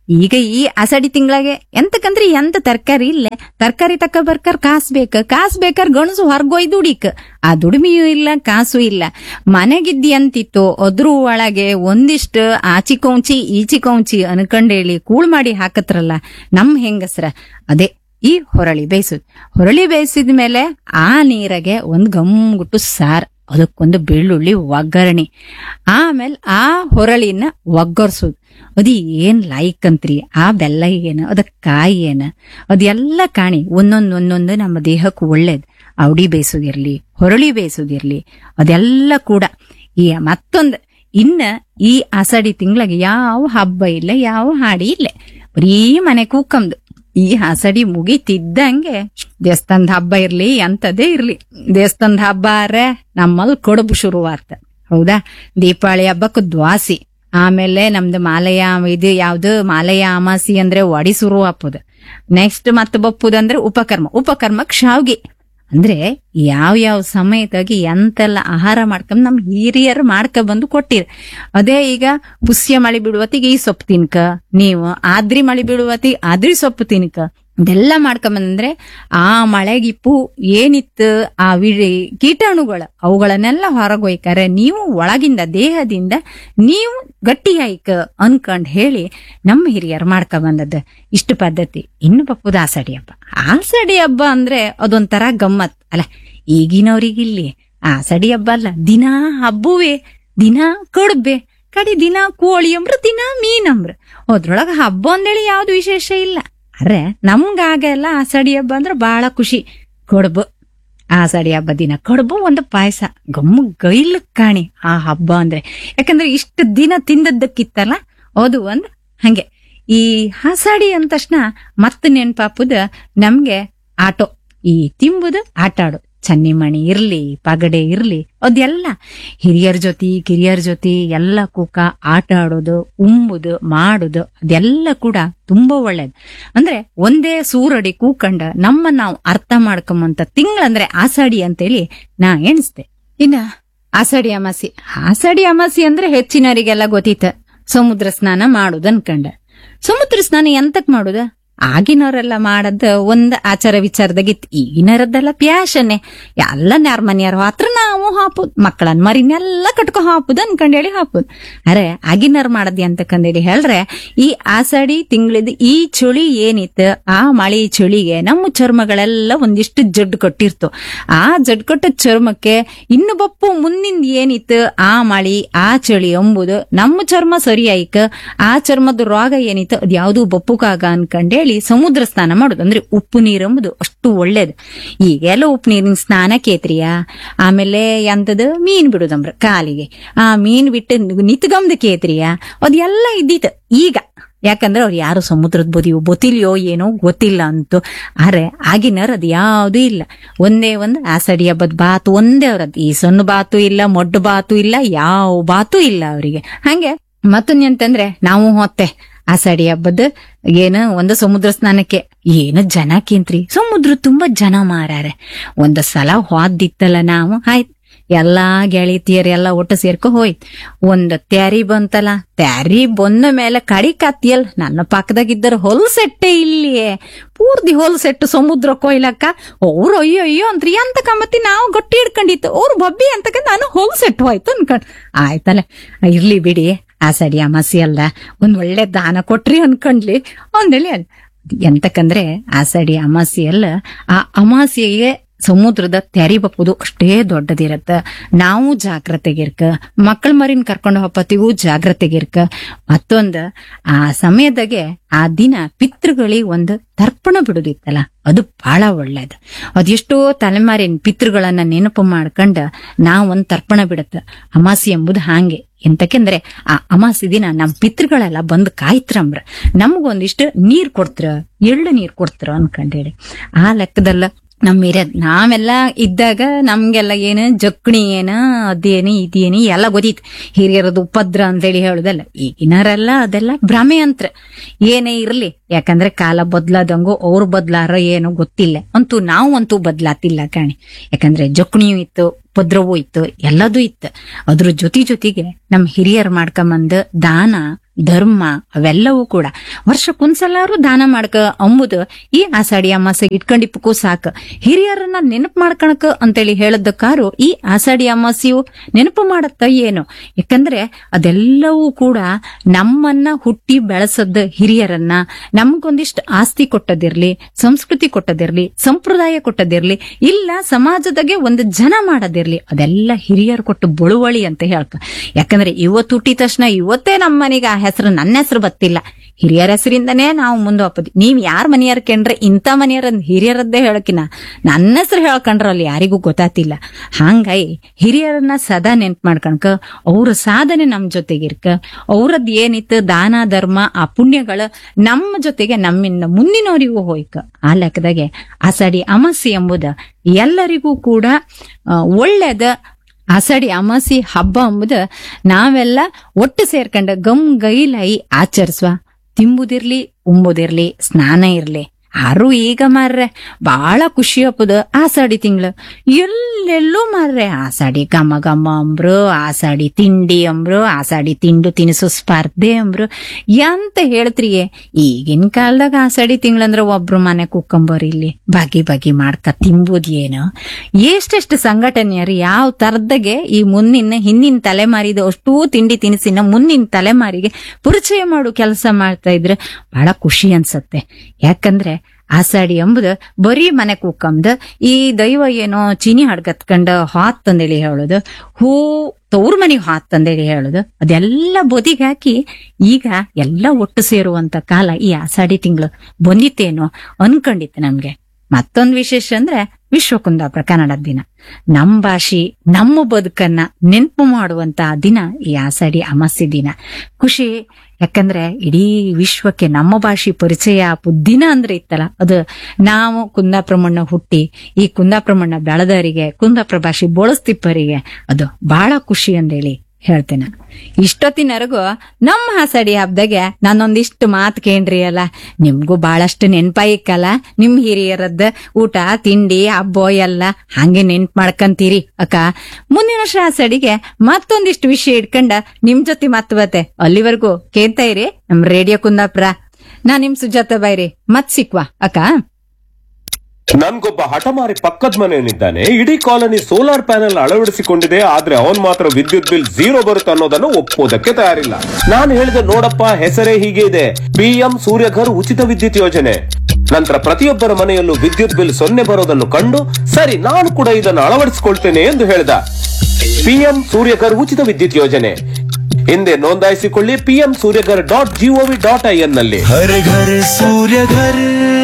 C: ಈಗ ಈ ಅಸಡಿ ತಿಂಗಳಾಗೆ ಎಂತಕಂದ್ರೆ ಎಂತ ತರಕಾರಿ ಇಲ್ಲ, ತರಕಾರಿ ತಕ್ಕ ಬರ್ಕರ್ ಕಾಸ್ ಬೇಕ, ಕಾಸ್ ಬೇಕಾರ ಗಣಸು ಹೊರ್ಗೊಯ್ ದುಡಿಕ್, ಆ ದುಡಿಮೆಯೂ ಇಲ್ಲ ಕಾಸು ಇಲ್ಲ. ಮನೆಗಿದ್ದಿ ಅಂತಿತ್ತು ಅದ್ರ ಒಳಗೆ ಒಂದಿಷ್ಟು ಆಚಿ ಕೌಂಚಿ ಈಚಿ ಕೌಂಚಿ ಅನ್ಕಂಡೇಳಿ ಕೂಳ್ ಮಾಡಿ ಹಾಕತ್ರಲ್ಲ ನಮ್ ಹೆಂಗಸ್ರ, ಅದೇ ಈ ಹೊರಳಿ ಬೇಯಿಸುದು. ಹೊರಳಿ ಬೇಯಿಸಿದ ಮೇಲೆ ಆ ನೀರಾಗೆ ಒಂದ್ ಗಮ್ಗುಟ್ಟು ಸಾರ್, ಅದಕ್ಕೊಂದು ಬೆಳ್ಳುಳ್ಳಿ ಒಗ್ಗರಣೆ, ಆಮೇಲೆ ಆ ಹೊರಳಿನ ಒಗ್ಗರ್ಸೋದು. ಅದ್ ಏನ್ ಲೈಕ್ ಅಂತ್ರಿ, ಆ ಬೆಲ್ಲ ಏನ ಅದಕ್ ಕಾಯಿ ಏನ ಅದೆಲ್ಲ ಕಾಣಿ ಒಂದೊಂದ್ ಒಂದೊಂದು ನಮ್ಮ ದೇಹಕ್ಕೂ ಒಳ್ಳೇದ್. ಅವಡಿ ಬೇಯಿಸೋದಿರ್ಲಿ, ಹೊರಳಿ ಬೇಯಿಸೋದಿರ್ಲಿ, ಅದೆಲ್ಲ ಕೂಡ. ಈ ಮತ್ತೊಂದ್ ಇನ್ನ ಈ ಆಷಾಢಿ ತಿಂಗಳಿಗೆ ಯಾವ ಹಬ್ಬ ಇಲ್ಲ, ಯಾವ ಹಾಡಿ ಇಲ್ಲ, ಬರೀ ಮನೆ ಕೂಕಂದು. ಈ ಆಷಾಢಿ ಮುಗಿತಿದ್ದಂಗೆ ದೇವಸ್ಥಾನದ ಹಬ್ಬ ಇರ್ಲಿ ಅಂತದೇ ಇರ್ಲಿ, ದೇವಸ್ಥಾನದ ಹಬ್ಬ ಆರೆ ನಮ್ಮಲ್ಲಿ ಕಡುಬು ಶುರುವಾತ, ಹೌದಾ. ದೀಪಾವಳಿ ಹಬ್ಬಕ್ಕೆ ದ್ವಾಸಿ, ಆಮೇಲೆ ನಮ್ದು ಮಾಲಯ ಇದು ಯಾವ್ದು ಮಾಲಯ ಅಮಾಸಿ ಅಂದ್ರೆ ಒಡಿ ಶುರು ಹಾಪುದ. ನೆಕ್ಸ್ಟ್ ಮತ್ತೆ ಬಪ್ಪುದಂದ್ರೆ ಉಪಕರ್ಮ, ಉಪಕರ್ಮಕ್ ಶಾವ್ಗಿ. ಅಂದ್ರೆ ಯಾವ ಯಾವ ಸಮಯದಾಗಿ ಎಂತೆಲ್ಲ ಆಹಾರ ಮಾಡ್ಕೊಂಡ್ ನಮ್ ಹಿರಿಯರು ಮಾಡ್ಕ ಬಂದು ಕೊಟ್ಟಿರ. ಅದೇ ಈಗ ಪುಷ್ಯ ಮಳಿ ಬಿಡುವತ್ತಿಗೆ ಈ ಸೊಪ್ಪು ತಿನ್ಕ, ನೀವು ಆದ್ರಿ ಮಳಿ ಬಿಡುವತ್ತಿಗೆ ಆದ್ರಿ ಸೊಪ್ಪು ತಿನ್ಕ, ಇದೆಲ್ಲ ಮಾಡ್ಕೊಂಬಂದ್ರೆ ಆ ಮಳೆಗಿಪ್ಪು ಏನಿತ್ತು ಆ ವಿಳಿ ಕೀಟಾಣುಗಳು ಅವುಗಳನ್ನೆಲ್ಲ ಹೊರಗೊಯ್ಕಾರೆ ನೀವು ಒಳಗಿಂದ ದೇಹದಿಂದ ನೀವು ಗಟ್ಟಿಯಾಯ್ಕ ಅನ್ಕೊಂಡ್ ಹೇಳಿ ನಮ್ಮ ಹಿರಿಯರು ಮಾಡ್ಕ ಬಂದದ್ದು ಇಷ್ಟು ಪದ್ಧತಿ. ಇನ್ನು ಬಪ್ಪುದ ಆಷಾಢಿ ಹಬ್ಬ. ಆಷಾಢಿ ಹಬ್ಬ ಅಂದ್ರೆ ಅದೊಂಥರ ಗಮ್ಮತ್ ಅಲ್ಲ. ಈಗಿನವ್ರಿಗಿಲ್ಲಿ ಆಷಾಢಿ ಹಬ್ಬ ಅಲ್ಲ, ದಿನಾ ಹಬ್ಬುವೆ, ದಿನಾ ಕಡುಬೆ, ಕಡಿ ದಿನ ಕೋಳಿ ಅಂಬ್ರ, ದಿನ ಮೀನಂಬ್ರ. ಅದ್ರೊಳಗ ಹಬ್ಬ ಅಂದೇಳಿ ಯಾವ್ದು ವಿಶೇಷ ಇಲ್ಲ. ಅರೆ ನಮ್ಗಾಗೆಲ್ಲ ಆಷಾಢಿ ಹಬ್ಬ ಅಂದ್ರೆ ಬಹಳ ಖುಷಿ. ಕಡುಬು, ಆಷಾಢಿ ಹಬ್ಬ ದಿನ ಕಡುಬು ಒಂದು ಪಾಯಸ, ಗಮ್ಮು ಗೈಲು ಕಾಣಿ ಆ ಹಬ್ಬ ಅಂದ್ರೆ. ಯಾಕಂದ್ರೆ ಇಷ್ಟು ದಿನ ತಿಂದದ್ದಕ್ಕಿತ್ತಲ್ಲ ಅದು ಒಂದ್ ಹಂಗೆ. ಈ ಆಷಾಢಿ ಅಂದ ತಕ್ಷಣ ಮತ್ತ ನೆನ್ಪಾಪುದ ನಮ್ಗೆ ಆಟೋ, ಈ ತಿಂಬುದು ಆಟ ಆಡೋದು, ಚನ್ನಿಮಣಿ ಇರ್ಲಿ ಪಗಡೆ ಇರ್ಲಿ ಅದೆಲ್ಲ ಹಿರಿಯರ ಜೊತೆ ಕಿರಿಯರ ಜೊತೆ ಎಲ್ಲ ಕೂಕ ಆಟ ಆಡೋದು, ಉಂಬುದು ಮಾಡುದು ಅದೆಲ್ಲ ಕೂಡ ತುಂಬಾ ಒಳ್ಳೇದು. ಅಂದ್ರೆ ಒಂದೇ ಸೂರಡಿ ಕೂಕಂಡ ನಮ್ಮ ನಾವು ಅರ್ಥ ಮಾಡ್ಕೊಂಬಂತ ತಿಂಗಳಂದ್ರೆ ಆಷಾಢಿ ಅಂತೇಳಿ ನಾ ಎಣಿಸ್ದೆ. ಇನ್ನ ಆಷಾಢಿ ಅಮಾಸಿ, ಆಷಾಢಿ ಅಮಾಸಿ ಅಂದ್ರೆ ಹೆಚ್ಚಿನವರಿಗೆಲ್ಲ ಗೊತ್ತಿತ್ತ ಸಮುದ್ರ ಸ್ನಾನ ಮಾಡುದು ಅನ್ಕಂಡ. ಸಮುದ್ರ ಸ್ನಾನ ಎಂತಕ್ ಮಾಡುದ? ಆಗಿನವರೆಲ್ಲ ಮಾಡದ್ ಒಂದ್ ಆಚಾರ ವಿಚಾರದಾಗಿತ್ತು. ಈಗಿನರದ್ದೆಲ್ಲ ಪ್ಯಾಶನ್ನೇ, ಎಲ್ಲ ನ್ಯಾರ ಮನೆಯವ್ರ ಹತ್ರ ನಾವು ಹಾಪುದ್, ಮಕ್ಕಳನ್ ಮರಿನೆಲ್ಲ ಕಟ್ಕೊ ಹಾಪುದ್ ಅನ್ಕಂಡೇಳಿ ಹಾಪುದ್. ಅರೆ ಆಗಿನವ್ರು ಮಾಡದ್ ಅಂತಕಂದೇಳಿ ಹೇಳ್ರೆ, ಈ ಆಷಾಢಿ ತಿಂಗಳಿದ್ ಈ ಚಳಿ ಏನಿತ್ತು ಆ ಮಳಿ ಚಳಿಗೆ ನಮ್ಮ ಚರ್ಮಗಳೆಲ್ಲ ಒಂದಿಷ್ಟು ಜಡ್ಡು ಕೊಟ್ಟಿರ್ತು. ಆ ಜಡ್ ಕೊಟ್ಟ ಚರ್ಮಕ್ಕೆ ಇನ್ನು ಬಪ್ಪು ಮುಂದಿಂದ ಏನಿತ್ತು ಆ ಮಳಿ ಆ ಚಳಿ ಎಂಬುದು ನಮ್ಮ ಚರ್ಮ ಸರಿ ಆಯ್ಕ, ಆ ಚರ್ಮದ ರೋಗ ಏನಿತ್ತು ಅದ್ ಯಾವ್ದು ಬಪ್ಪುಕಾಗ ಅನ್ಕಂಡೇಳಿ ಸಮುದ್ರ ಸ್ನಾನ ಮಾಡುದು. ಅಂದ್ರೆ ಉಪ್ಪು ನೀರು ಎಂಬುದು ಅಷ್ಟು ಒಳ್ಳೇದು. ಈಗೆಲ್ಲ ಉಪ್ಪು ನೀರಿನ ಸ್ನಾನ ಕೇತ್ರಿಯ, ಆಮೇಲೆ ಎಂತದ ಮೀನ್ ಬಿಡುದಂಬ್ರ ಕಾಲಿಗೆ, ಆ ಮೀನ್ ಬಿಟ್ಟು ನಿತ್ಗಮ್ದ ಕೇತ್ರಿಯ ಅದೆಲ್ಲ ಇದ್ದಿತ್ತು. ಈಗ ಯಾಕಂದ್ರೆ ಅವ್ರು ಯಾರು ಸಮುದ್ರದ ಬದಿಯೋ ಗೊತ್ತಿಲ್ಯೋ ಏನೋ ಗೊತ್ತಿಲ್ಲ ಅಂತು. ಆದ್ರೆ ಆಗಿನವ್ರ ಅದ್ ಯಾವ್ದು ಇಲ್ಲ. ಒಂದೇ ಒಂದ್ ಆಷಾಢಿ ಹಬ್ಬದ ಬಾತು ಒಂದೇ ಅವ್ರದ್. ಈ ಸಣ್ಣ ಬಾತು ಇಲ್ಲ, ಮೊಡ್ಡು ಬಾತು ಇಲ್ಲ, ಯಾವ ಬಾತು ಇಲ್ಲ ಅವರಿಗೆ. ಹಂಗೆ ಮತ್ತೊಂದ್ ಅಂತಂದ್ರೆ ನಾವು ಹೊತ್ತೆ ಆಷಾಢಿ ಹಬ್ಬದ ಏನು ಒಂದು ಸಮುದ್ರ ಸ್ನಾನಕ್ಕೆ ಏನು ಜನ ಕೇಂತ್ರಿ, ಸಮುದ್ರ ತುಂಬಾ ಜನ ಮಾರಾರೆ. ಒಂದ್ ಸಲ ಹೋದಿತ್ತಲ್ಲ ನಾವು, ಆಯ್ತು ಎಲ್ಲಾ ಗೆಳತಿಯರೆಲ್ಲ ಒಟ್ಟು ಸೇರ್ಕೊ ಹೋಯ್ತು. ಒಂದ್ ತ್ಯಾರಿ ಬಂತಲ್ಲ, ತ್ಯಾರಿ ಬಂದ ಮೇಲೆ ಕಡಿ ಕತ್ತಿಯಲ್ ನನ್ನ ಪಕ್ಕದಾಗಿದ್ದರು ಹೊಲ್ಸೆಟ್ಟೆ ಇಲ್ಲಿಯೇ ಪೂರ್ತಿ ಹೊಲ್ಸೆಟ್ಟು ಸಮುದ್ರ ಕೊಯ್ಲಕ್ಕ. ಅವ್ರು ಅಯ್ಯೋ ಅಯ್ಯೋ ಅಂತ್ರಿ ಅಂತ ಕಮ್ಮತ್ತಿ ನಾವು ಗಟ್ಟಿ ಹಿಡ್ಕೊಂಡಿತ್ತು, ಅವ್ರು ಬಬ್ಬಿ ಅಂತಕ ನಾನು ಹೊಲ್ಸೆಟ್ಟು ಹೋಯ್ತು ಅನ್ಕೊಂಡ್. ಆಯ್ತಲ್ಲ ಇರ್ಲಿ ಬಿಡಿ, ಆಷಾಢಿ ಅಮಾಸಿ ಅಲ್ಲ, ಒಂದ್ ಒಳ್ಳೆ ದಾನ ಕೊಟ್ರಿ ಅನ್ಕೊಂಡ್ಲಿ ಅಂದೇಳಿ. ಎಂತಕಂದ್ರೆ ಆಷಾಢಿ ಅಮಾಸಿ ಅಲ್ಲ, ಆ ಅಮಾಸಿಗೆ ಸಮುದ್ರದ ತೆರಿ ಬಪ್ಪುದು ಅಷ್ಟೇ ದೊಡ್ಡದಿರತ್ತ. ನಾವು ಜಾಗ್ರತೆಗಿರ್ಕ, ಮಕ್ಕಳ ಮರಿನ್ ಕರ್ಕೊಂಡು ಹೋಗತ್ತಿಗೂ ಜಾಗ್ರತೆಗಿರ್ಕ. ಮತ್ತೊಂದ ಆ ಸಮಯದಾಗೆ ಆ ದಿನ ಪಿತೃಗಳಿಗೆ ಒಂದು ತರ್ಪಣ ಬಿಡುದಿತ್ತಲ್ಲ, ಅದು ಬಹಳ ಒಳ್ಳೇದು. ಅದೆಷ್ಟೋ ತಲೆಮಾರಿನ ಪಿತೃಗಳನ್ನ ನೆನಪು ಮಾಡ್ಕೊಂಡ ನಾವೊಂದ್ ತರ್ಪಣ ಬಿಡತ್ತ. ಅಮಾಸಿ ಎಂಬುದು ಹಾಂಗೆ. ಎಂತಕೆಂದ್ರೆ ಆ ಅಮಾಸಿ ದಿನ ನಮ್ ಪಿತೃಗಳೆಲ್ಲ ಬಂದ್ ಕಾಯ್ತ್ರಂಬ್ರ, ನಮ್ಗೊಂದಿಷ್ಟು ನೀರ್ ಕೊಡ್ತ್ರ, ಎಳ್ಳು ನೀರ್ ಕೊಡ್ತ್ರ ಅನ್ಕಂಡೇಳಿ. ಆ ಲೆಕ್ಕದಲ್ಲ ನಮ್ ಹಿರಿಯದ್ ನಾವೆಲ್ಲ ಇದ್ದಾಗ ನಮ್ಗೆಲ್ಲ ಏನು ಜಕ್ಣಿ ಏನ ಅದೇನು ಇದೇನು ಎಲ್ಲ ಗೊತ್ತಿತ್ತು. ಹಿರಿಯರದು ಉಪದ್ರ ಅಂತೇಳಿ ಹೇಳುದಲ್ಲ. ಈಗಿನರೆಲ್ಲ ಅದೆಲ್ಲ ಭ್ರಮೆ ಅಂತ್ರ. ಏನೇ ಇರ್ಲಿ ಯಾಕಂದ್ರೆ ಕಾಲ ಬದ್ಲಾದಂಗು ಅವ್ರು ಬದ್ಲಾರ ಏನೋ ಗೊತ್ತಿಲ್ಲ, ಅಂತೂ ನಾವು ಅಂತೂ ಬದ್ಲಾತಿಲ್ಲ ಕಾಣಿ. ಯಾಕಂದ್ರೆ ಜಕ್ಣಿಯೂ ಇತ್ತು, ಉಪದ್ರವೂ ಇತ್ತು, ಎಲ್ಲದೂ ಇತ್ತು. ಅದ್ರ ಜೊತೆ ಜೊತೆಗೆ ನಮ್ ಹಿರಿಯರ್ ಮಾಡ್ಕೊಂಬಂದ ದಾನ ಧರ್ಮ ಅವೆಲ್ಲವೂ ಕೂಡ ವರ್ಷಕ್ಕೊಂದ್ಸಲಾರು ದಾನ ಮಾಡ್ಕ ಅಂಬುದು ಈ ಆಷಾಢಿ ಅಮಾಸೆ ಇಟ್ಕೊಂಡಿಪ್ಪಕ್ಕೂ ಸಾಕ. ಹಿರಿಯರನ್ನ ನೆನಪು ಮಾಡ್ಕಣಕ ಅಂತೇಳಿ ಹೇಳದಕ್ಕಾರು ಈ ಆಷಾಢಿ ಅಮಾಸೆಯು ನೆನಪು ಮಾಡತ್ತ ಏನು. ಯಾಕಂದ್ರೆ ಅದೆಲ್ಲವೂ ಕೂಡ ನಮ್ಮನ್ನ ಹುಟ್ಟಿ ಬೆಳೆಸದ ಹಿರಿಯರನ್ನ, ನಮ್ಗೊಂದಿಷ್ಟು ಆಸ್ತಿ ಕೊಟ್ಟದಿರ್ಲಿ, ಸಂಸ್ಕೃತಿ ಕೊಟ್ಟದಿರ್ಲಿ, ಸಂಪ್ರದಾಯ ಕೊಟ್ಟದಿರ್ಲಿ, ಇಲ್ಲ ಸಮಾಜದಾಗೆ ಒಂದು ಜನ ಮಾಡದಿರ್ಲಿ, ಅದೆಲ್ಲ ಹಿರಿಯರು ಕೊಟ್ಟು ಬಳುವಳಿ ಅಂತ ಹೇಳ್ಕ. ಯಾಕಂದ್ರೆ ಇವತ್ತು ಹುಟ್ಟಿದ ತಕ್ಷಣ ಇವತ್ತೇ ನಮ್ಮ ಮನೆಗೆ ಆ ಹೆಸರು, ನನ್ನ ಹೆಸರು ಬತ್ತಿಲ್ಲ, ಹಿರಿಯರ ಹೆಸರಿಂದನೇ ನಾವು ಮುಂದೆ ಹೋಗ್ಬೋದು. ನೀವ್ ಯಾರ ಮನೆಯರ್ ಕಂಡ್ರೆ ಇಂಥ ಮನೆಯರ ಹಿರಿಯರದ್ದೇ ಹೇಳಕಿನ ನನ್ನ ಹೆಸರು ಹೇಳ್ಕೊಂಡ್ರಲ್ಲಿ ಯಾರಿಗೂ ಗೊತ್ತಾತಿಲ್ಲ. ಹಂಗಾಗಿ ಹಿರಿಯರನ್ನ ಸದಾ ನೆನ್ಪು ಮಾಡ್ಕಣಕ, ಅವ್ರ ಸಾಧನೆ ನಮ್ ಜೊತೆಗಿರ್ಕ, ಅವ್ರದ್ ಏನಿತ್ತು ದಾನ ಧರ್ಮ ಆ ಪುಣ್ಯಗಳು ನಮ್ಮ ಜೊತೆಗೆ ನಮ್ಮಿಂದ ಮುಂದಿನವರಿಗೂ ಹೋಯ್ಕ. ಆ ಲೆಕ್ಕದಾಗೆ ಆಷಾಢಿ ಅಮಾಸೆ ಎಂಬುದ ಎಲ್ಲರಿಗೂ ಕೂಡ ಒಳ್ಳೇದ ಆಷಾಢಿ ಅಮಾಸಿ ಹಬ್ಬ ಎಂಬುದು ನಾವೆಲ್ಲ ಒಟ್ಟು ಸೇರ್ಕೊಂಡ ಗಮ್ ಗೈಲಾಯಿ ಆಚರಿಸುವ. ತಿಂಬುದಿರ್ಲಿ ಉಂಬುದಿರ್ಲಿ ಸ್ನಾನ ಇರ್ಲಿ, ಆರು ಈಗ ಮಾರ್ರೆ ಬಾಳ ಖುಷಿ ಹಬ್ಬದ ಆಷಾಢಿ ತಿಂಗಳು. ಎಲ್ಲೆಲ್ಲೂ ಮಾರ್ರೆ ಆಷಾಢಿ ಗಮ ಗಮ ಅಂಬ್ರು, ಆಷಾಢಿ ತಿಂಡಿ ಅಂಬ್ರು, ಆಷಾಢಿ ತಿಂಡು ತಿನಿಸು ಸ್ಪರ್ಧೆ ಅಂಬ್ರು. ಎಂತ ಹೇಳ್ತ್ರಿಯೇ, ಈಗಿನ ಕಾಲದಾಗ ಆಷಾಢಿ ತಿಂಗಳಂದ್ರ ಒಬ್ರು ಮನೆ ಕುಕ್ಕಂಬರ್ ಇಲ್ಲಿ ಬಗೆ ಬಗೆ ಮಾಡ್ಕ ತಿಂಬುದ್ ಏನು. ಎಷ್ಟೆಷ್ಟು ಸಂಘಟನೆಯರು ಯಾವ ತರದಾಗೆ ಈ ಮುಂದಿನ ಹಿಂದಿನ ತಲೆಮಾರಿದ ಅಷ್ಟೂ ತಿಂಡಿ ತಿನಿಸಿನ ಮುಂದಿನ ತಲೆಮಾರಿಗೆ ಪರಿಚಯ ಮಾಡು ಕೆಲಸ ಮಾಡ್ತಾ ಇದ್ರೆ ಬಹಳ ಖುಷಿ ಅನ್ಸತ್ತೆ. ಯಾಕಂದ್ರೆ ಆಷಾಢಿ ಎಂಬುದು ಬರೀ ಮನೆ ಕೂಕಂದು ಈ ದೈವ ಏನೋ ಚೀನಿ ಹಡ್ಗತ್ಕಂಡ ಹಾತ್ ತಂದೇಳಿ ಹೇಳುದು, ಹೂ ತವ್ರ ಮನೆಗೆ ಹಾತ್ ತಂದೇಳಿ ಹೇಳುದು, ಅದೆಲ್ಲ ಬದಿಗೆ ಹಾಕಿ ಈಗ ಎಲ್ಲ ಒಟ್ಟು ಸೇರುವಂತ ಕಾಲ ಈ ಆಷಾಢಿ ತಿಂಗಳು ಬಂದಿತ್ತೇನೋ ಅನ್ಕೊಂಡಿತ್ತು ನಮ್ಗೆ. ಮತ್ತೊಂದು ವಿಶೇಷ ಅಂದ್ರೆ ವಿಶ್ವ ಕುಂದಾಪುರ ಕನ್ನಡದ ದಿನ. ನಮ್ ಭಾಷೆ ನಮ್ಮ ಬದುಕನ್ನ ನೆನ್ಪು ಮಾಡುವಂತ ದಿನ ಈ ಆಷಾಢಿ ಅಮಾಸೆ ದಿನ. ಖುಷಿ, ಯಾಕಂದ್ರೆ ಇಡೀ ವಿಶ್ವಕ್ಕೆ ನಮ್ಮ ಭಾಷೆ ಪರಿಚಯ ದಿನ ಅಂದ್ರೆ ಇತ್ತಲ್ಲ, ಅದು ನಾವು ಕುಂದಾಪುರ ಮಣ್ಣ ಹುಟ್ಟಿ ಈ ಕುಂದಾಪುರ ಮಣ್ಣ ಬೆಳೆದವರಿಗೆ, ಕುಂದಾಪುರ ಭಾಷೆ ಬಳಸ್ತಿಪ್ಪರಿಗೆ ಅದು ಬಹಳ ಖುಷಿ ಅಂದೇಳಿ ಹೇಳ್ತೇನೆ. ಇಷ್ಟೊತ್ತಿನವರೆಗೂ ನಮ್ಮ ಆಷಾಢಿ ಹಬ್ಬದಾಗೆ ನಾನೊಂದಿಷ್ಟು ಮಾತು ಕೇಳ್ರಿ ಅಲ್ಲ, ನಿಮ್ಗೂ ಬಹಳಷ್ಟು ನೆನ್ಪಾಯಿಕ್ಕಲ್ಲ ನಿಮ್ ಹಿರಿಯರದ್ದು ಊಟ ತಿಂಡಿ ಹಬ್ಬ ಎಲ್ಲ ಹಂಗೆ ನೆನ್ಪು ಮಾಡ್ಕಂತೀರಿ ಅಕ್ಕ. ಮುಂದಿನ ವರ್ಷ ಆಷಾಢಿಗೆ ಮತ್ತೊಂದಿಷ್ಟು ವಿಷಯ ಇಟ್ಕೊಂಡ ನಿಮ್ ಜೊತೆ ಮತ್ ಬತ್ತೆ. ಅಲ್ಲಿವರೆಗೂ ಕೇಳ್ತಾ ಇರಿ ನಮ್ ರೇಡಿಯೋ ಕುಂದಾಪುರ. ನಾ ನಿಮ್ ಸುಜಾತ ಬೈರಿ, ಮತ್ ಸಿಕ್ವಾ ಅಕ್ಕ.
D: ನನ್ಗೊಬ್ಬ ಹಠಮಾರಿ ಪಕ್ಕದ ಮನೆಯವನಿದ್ದಾನೆ. ಇಡೀ ಕಾಲನಿ ಸೋಲಾರ್ ಪ್ಯಾನೆಲ್ ಅಳವಡಿಸಿಕೊಂಡಿದೆ, ಆದ್ರೆ ಅವನ್ ಮಾತ್ರ ವಿದ್ಯುತ್ ಬಿಲ್ ಝೀರೋ ಬರುತ್ತೆ ಅನ್ನೋದನ್ನು ಒಪ್ಪೋದಕ್ಕೆ ತಯಾರಿಲ್ಲ. ನಾನು ಹೇಳಿದೆ, ನೋಡಪ್ಪ ಹೆಸರೇ ಹೀಗೆ ಇದೆ, ಪಿಎಂ ಸೂರ್ಯಘರ್ ಉಚಿತ ವಿದ್ಯುತ್ ಯೋಜನೆ. ನಂತರ ಪ್ರತಿಯೊಬ್ಬರ ಮನೆಯಲ್ಲೂ ವಿದ್ಯುತ್ ಬಿಲ್ ಸೊನ್ನೆ ಬರೋದನ್ನು ಕಂಡು, ಸರಿ ನಾನು ಕೂಡ ಇದನ್ನು ಅಳವಡಿಸಿಕೊಳ್ತೇನೆ ಎಂದು ಹೇಳಿದ. ಪಿಎಂ ಸೂರ್ಯಘರ್ ಉಚಿತ ವಿದ್ಯುತ್ ಯೋಜನೆ ಹಿಂದೆ ನೋಂದಾಯಿಸಿಕೊಳ್ಳಿ PM Surya Ghar dot gov dot I N ನಲ್ಲಿ.
E: ಹರ ಘರ ಸೂರ್ಯಘರ್.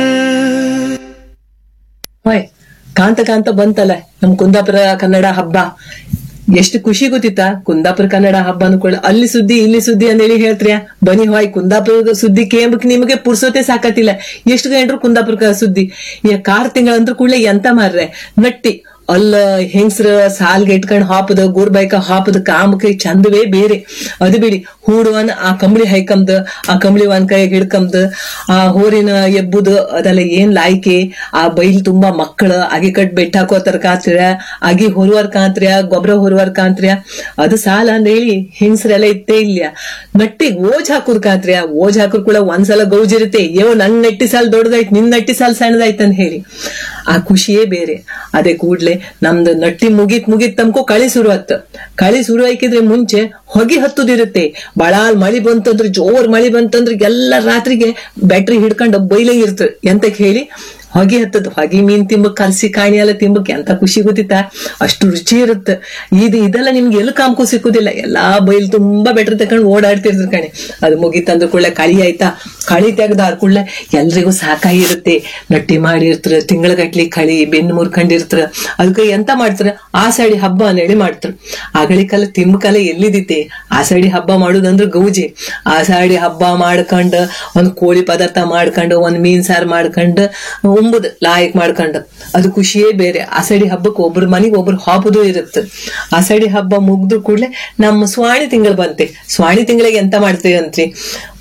F: ಹೋಯ್ ಕಾಂತ ಕಾಂತ ಬಂತಲ್ಲ ನಮ್ ಕುಂದಾಪುರ ಕನ್ನಡ ಹಬ್ಬ. ಎಷ್ಟು ಖುಷಿ ಗೊತ್ತಿತ್ತಾ ಕುಂದಾಪುರ ಕನ್ನಡ ಹಬ್ಬ ಅನ್ಕೊಳ್ಳ. ಅಲ್ಲಿ ಸುದ್ದಿ ಇಲ್ಲಿ ಸುದ್ದಿ ಅಂದೇಳಿ ಹೇಳ್ತ್ರಿಯಾ, ಬನ್ನಿ ಹೋಯ್ ಕುಂದಾಪುರ ಸುದ್ದಿ ಕೇಂಬಕ್ ನಿಮಗೆ ಪುರ್ಸೋತೆ ಸಾಕತಿಲ್ಲ. ಎಷ್ಟು ಗಂಟ್ರು ಕುಂದಾಪುರ ಸುದ್ದಿ. ಈ ಕಾರ್ ತಿಂಗಳಂದ್ರ ಕೂಡಲೇ ಎಂತ ಮಾರ್ರೆ ನಟ್ಟಿ ಅಲ್ಲ ಹೆಂಗ್ಸ್ರ ಸಾಲ್ಗೆ ಇಟ್ಕೊಂಡ್ ಹಾಪದ ಗೋರ್ಬೈಕ ಹಾಪದ ಕಾಮಕ್ಕೆ ಚಂದವೇ ಬೇರೆ. ಅದು ಬಿಡಿ ಹೂಡುವನ್ ಆ ಕಂಬಳಿ ಹೈಕಂದ್ ಆ ಕಂಬಳಿ ಒಂದ್ ಕೈಗೆ ಹಿಡ್ಕಂದ್ ಆ ಹೋರಿನ ಎಬ್ಬುದು ಅದೆಲ್ಲ ಏನ್ ಲಾಯ್ಕೆ. ಆ ಬೈಲ್ ತುಂಬಾ ಮಕ್ಕಳ ಅಗಿ ಕಟ್ ಬೆಟ್ಟ ಹಾಕೋತಾರ ಕಾಂತ್ರ್ಯ, ಅಗಿ ಹೊರುವರ್ ಕಾಂತ್ರ್ಯ, ಗೊಬ್ಬರ ಹೊರುವರ್ ಕಾಂತ್ರ್ಯ. ಅದು ಸಾಲ ಅಂದ್ ಹೇಳಿ ಹೆಂಗ್ಸ್ರೆಲ್ಲ ಇತ್ತೇ ಇಲ್ಲ. ನಟ್ಟಿಗ್ ಓಜ್ ಹಾಕುದ್ ಕಾಂತ್ರ್ಯ, ಓಜ್ ಹಾಕುದ್ ಕೂಡ ಒಂದ್ಸಲ ಗೌಜಿರುತ್ತೆ, ಯೋ ನನ್ ನಟ್ಟಿ ಸಾಲ್ ದೊಡ್ಡದಾಯ್ತು ನಿನ್ ನಟ್ಟಿ ಸಾಲ್ ಸಣ್ಣದಾಯ್ತು ಅಂತ ಹೇಳಿ ಆ ಖುಷಿಯೇ ಬೇರೆ. ಅದೇ ಕೂಡ್ಲೆ ನಮ್ದು ನಟ್ಟಿ ಮುಗಿತ್ ಮುಗಿತ್ ತಮ್ಕೋ ಕಳಿ ಶುರುವತ್. ಕಳಿ ಶುರು ಹಾಕಿದ್ರೆ ಮುಂಚೆ ಹೊಗೆ ಹತ್ತುದಿರುತ್ತೆ. ಬಳಾಲ್ ಮಳಿ ಬಂತಂದ್ರೆ ಜೋರ್ ಮಳಿ ಬಂತಂದ್ರೆ ಎಲ್ಲ ರಾತ್ರಿಗೆ ಬ್ಯಾಟ್ರಿ ಹಿಡ್ಕೊಂಡು ಬೈಲೇ ಇರ್ತದೆ. ಎಂತಕ್ ಹೇಳಿ ಹೊಗೆ ಹತ್ತದ. ಹೊಗೆ ಮೀನ್ ತಿಂಬಕ್ ಕಲ್ಸಿ ಕಾಣಿ ಎಲ್ಲ ತಿಂಬಕ್ ಎಂತ ಖುಷಿ ಗೊತ್ತಿತ್ತ, ಅಷ್ಟು ರುಚಿ ಇರುತ್ತೆ. ಇದು ಇದೆಲ್ಲ ನಿಮ್ಗೆ ಎಲ್ಲ ಕಾಮ್ಕೂ ಸಿಕ್ಕುದಿಲ್ಲ. ಎಲ್ಲಾ ಬೈಲ್ ತುಂಬಾ ಬೆಟ್ರ್ ತಕೊಂಡ್ ಓಡಾಡ್ತಿರ್ತಾರೆ ಕಣೆ. ಅದು ಮುಗಿತಂದ್ರ ಕೂಡಲೇ ಕಳಿ ಆಯ್ತಾ, ಕಳಿ ತೆಗ್ದಾರ ಕೂಡಲೇ ಎಲ್ರಿಗೂ ಸಾಕಾಗಿರುತ್ತೆ. ನಟ್ಟಿ ಮಾಡಿರ್ತಾರ, ತಿಂಗಳಗಟ್ಲಿ ಕಳಿ ಬೆನ್ನು ಮುರ್ಕೊಂಡಿರ್ತಾರ. ಅದಕ್ಕೆ ಎಂತ ಮಾಡ್ತಾರ, ಆಷಾಢಿ ಹಬ್ಬ ಅನ್ನೇಳಿ ಮಾಡ್ತಾರ. ಆಗಳ ಕಾಲ ತಿಂಬಕಾಲ ಎಲ್ಲಿದಿತ್ತೆ, ಆಷಾಢಿ ಹಬ್ಬ ಮಾಡುದಂದ್ರ ಗೌಜಿ. ಆಷಾಢಿ ಹಬ್ಬ ಮಾಡ್ಕೊಂಡ್ ಒಂದ್ ಕೋಳಿ ಪದಾರ್ಥ ಮಾಡ್ಕೊಂಡು ಒಂದ್ ಮೀನ್ ಸಾರು ಮಾಡ್ಕೊಂಡ್ ಉಂಬುದು ಲಾಯಕ್ ಮಾಡ್ಕೊಂಡ್ ಅದು ಖುಷಿಯೇ ಬೇರೆ. ಆಷಾಢಿ ಹಬ್ಬಕ್ಕೆ ಒಬ್ರ ಮನೆಗೆ ಒಬ್ರು ಹಾಪುದು ಇರುತ್ತೆ. ಆಷಾಢಿ ಹಬ್ಬ ಮುಗ್ದು ಕೂಡ್ಲೆ ನಮ್ಮ ಸ್ವಾಣಿ ತಿಂಗಳು ಬಂತೆ. ಸ್ವಾಣಿ ತಿಂಗಳಿಗೆ ಎಂತ ಮಾಡ್ತೇವೆ ಅಂತ್ರಿ,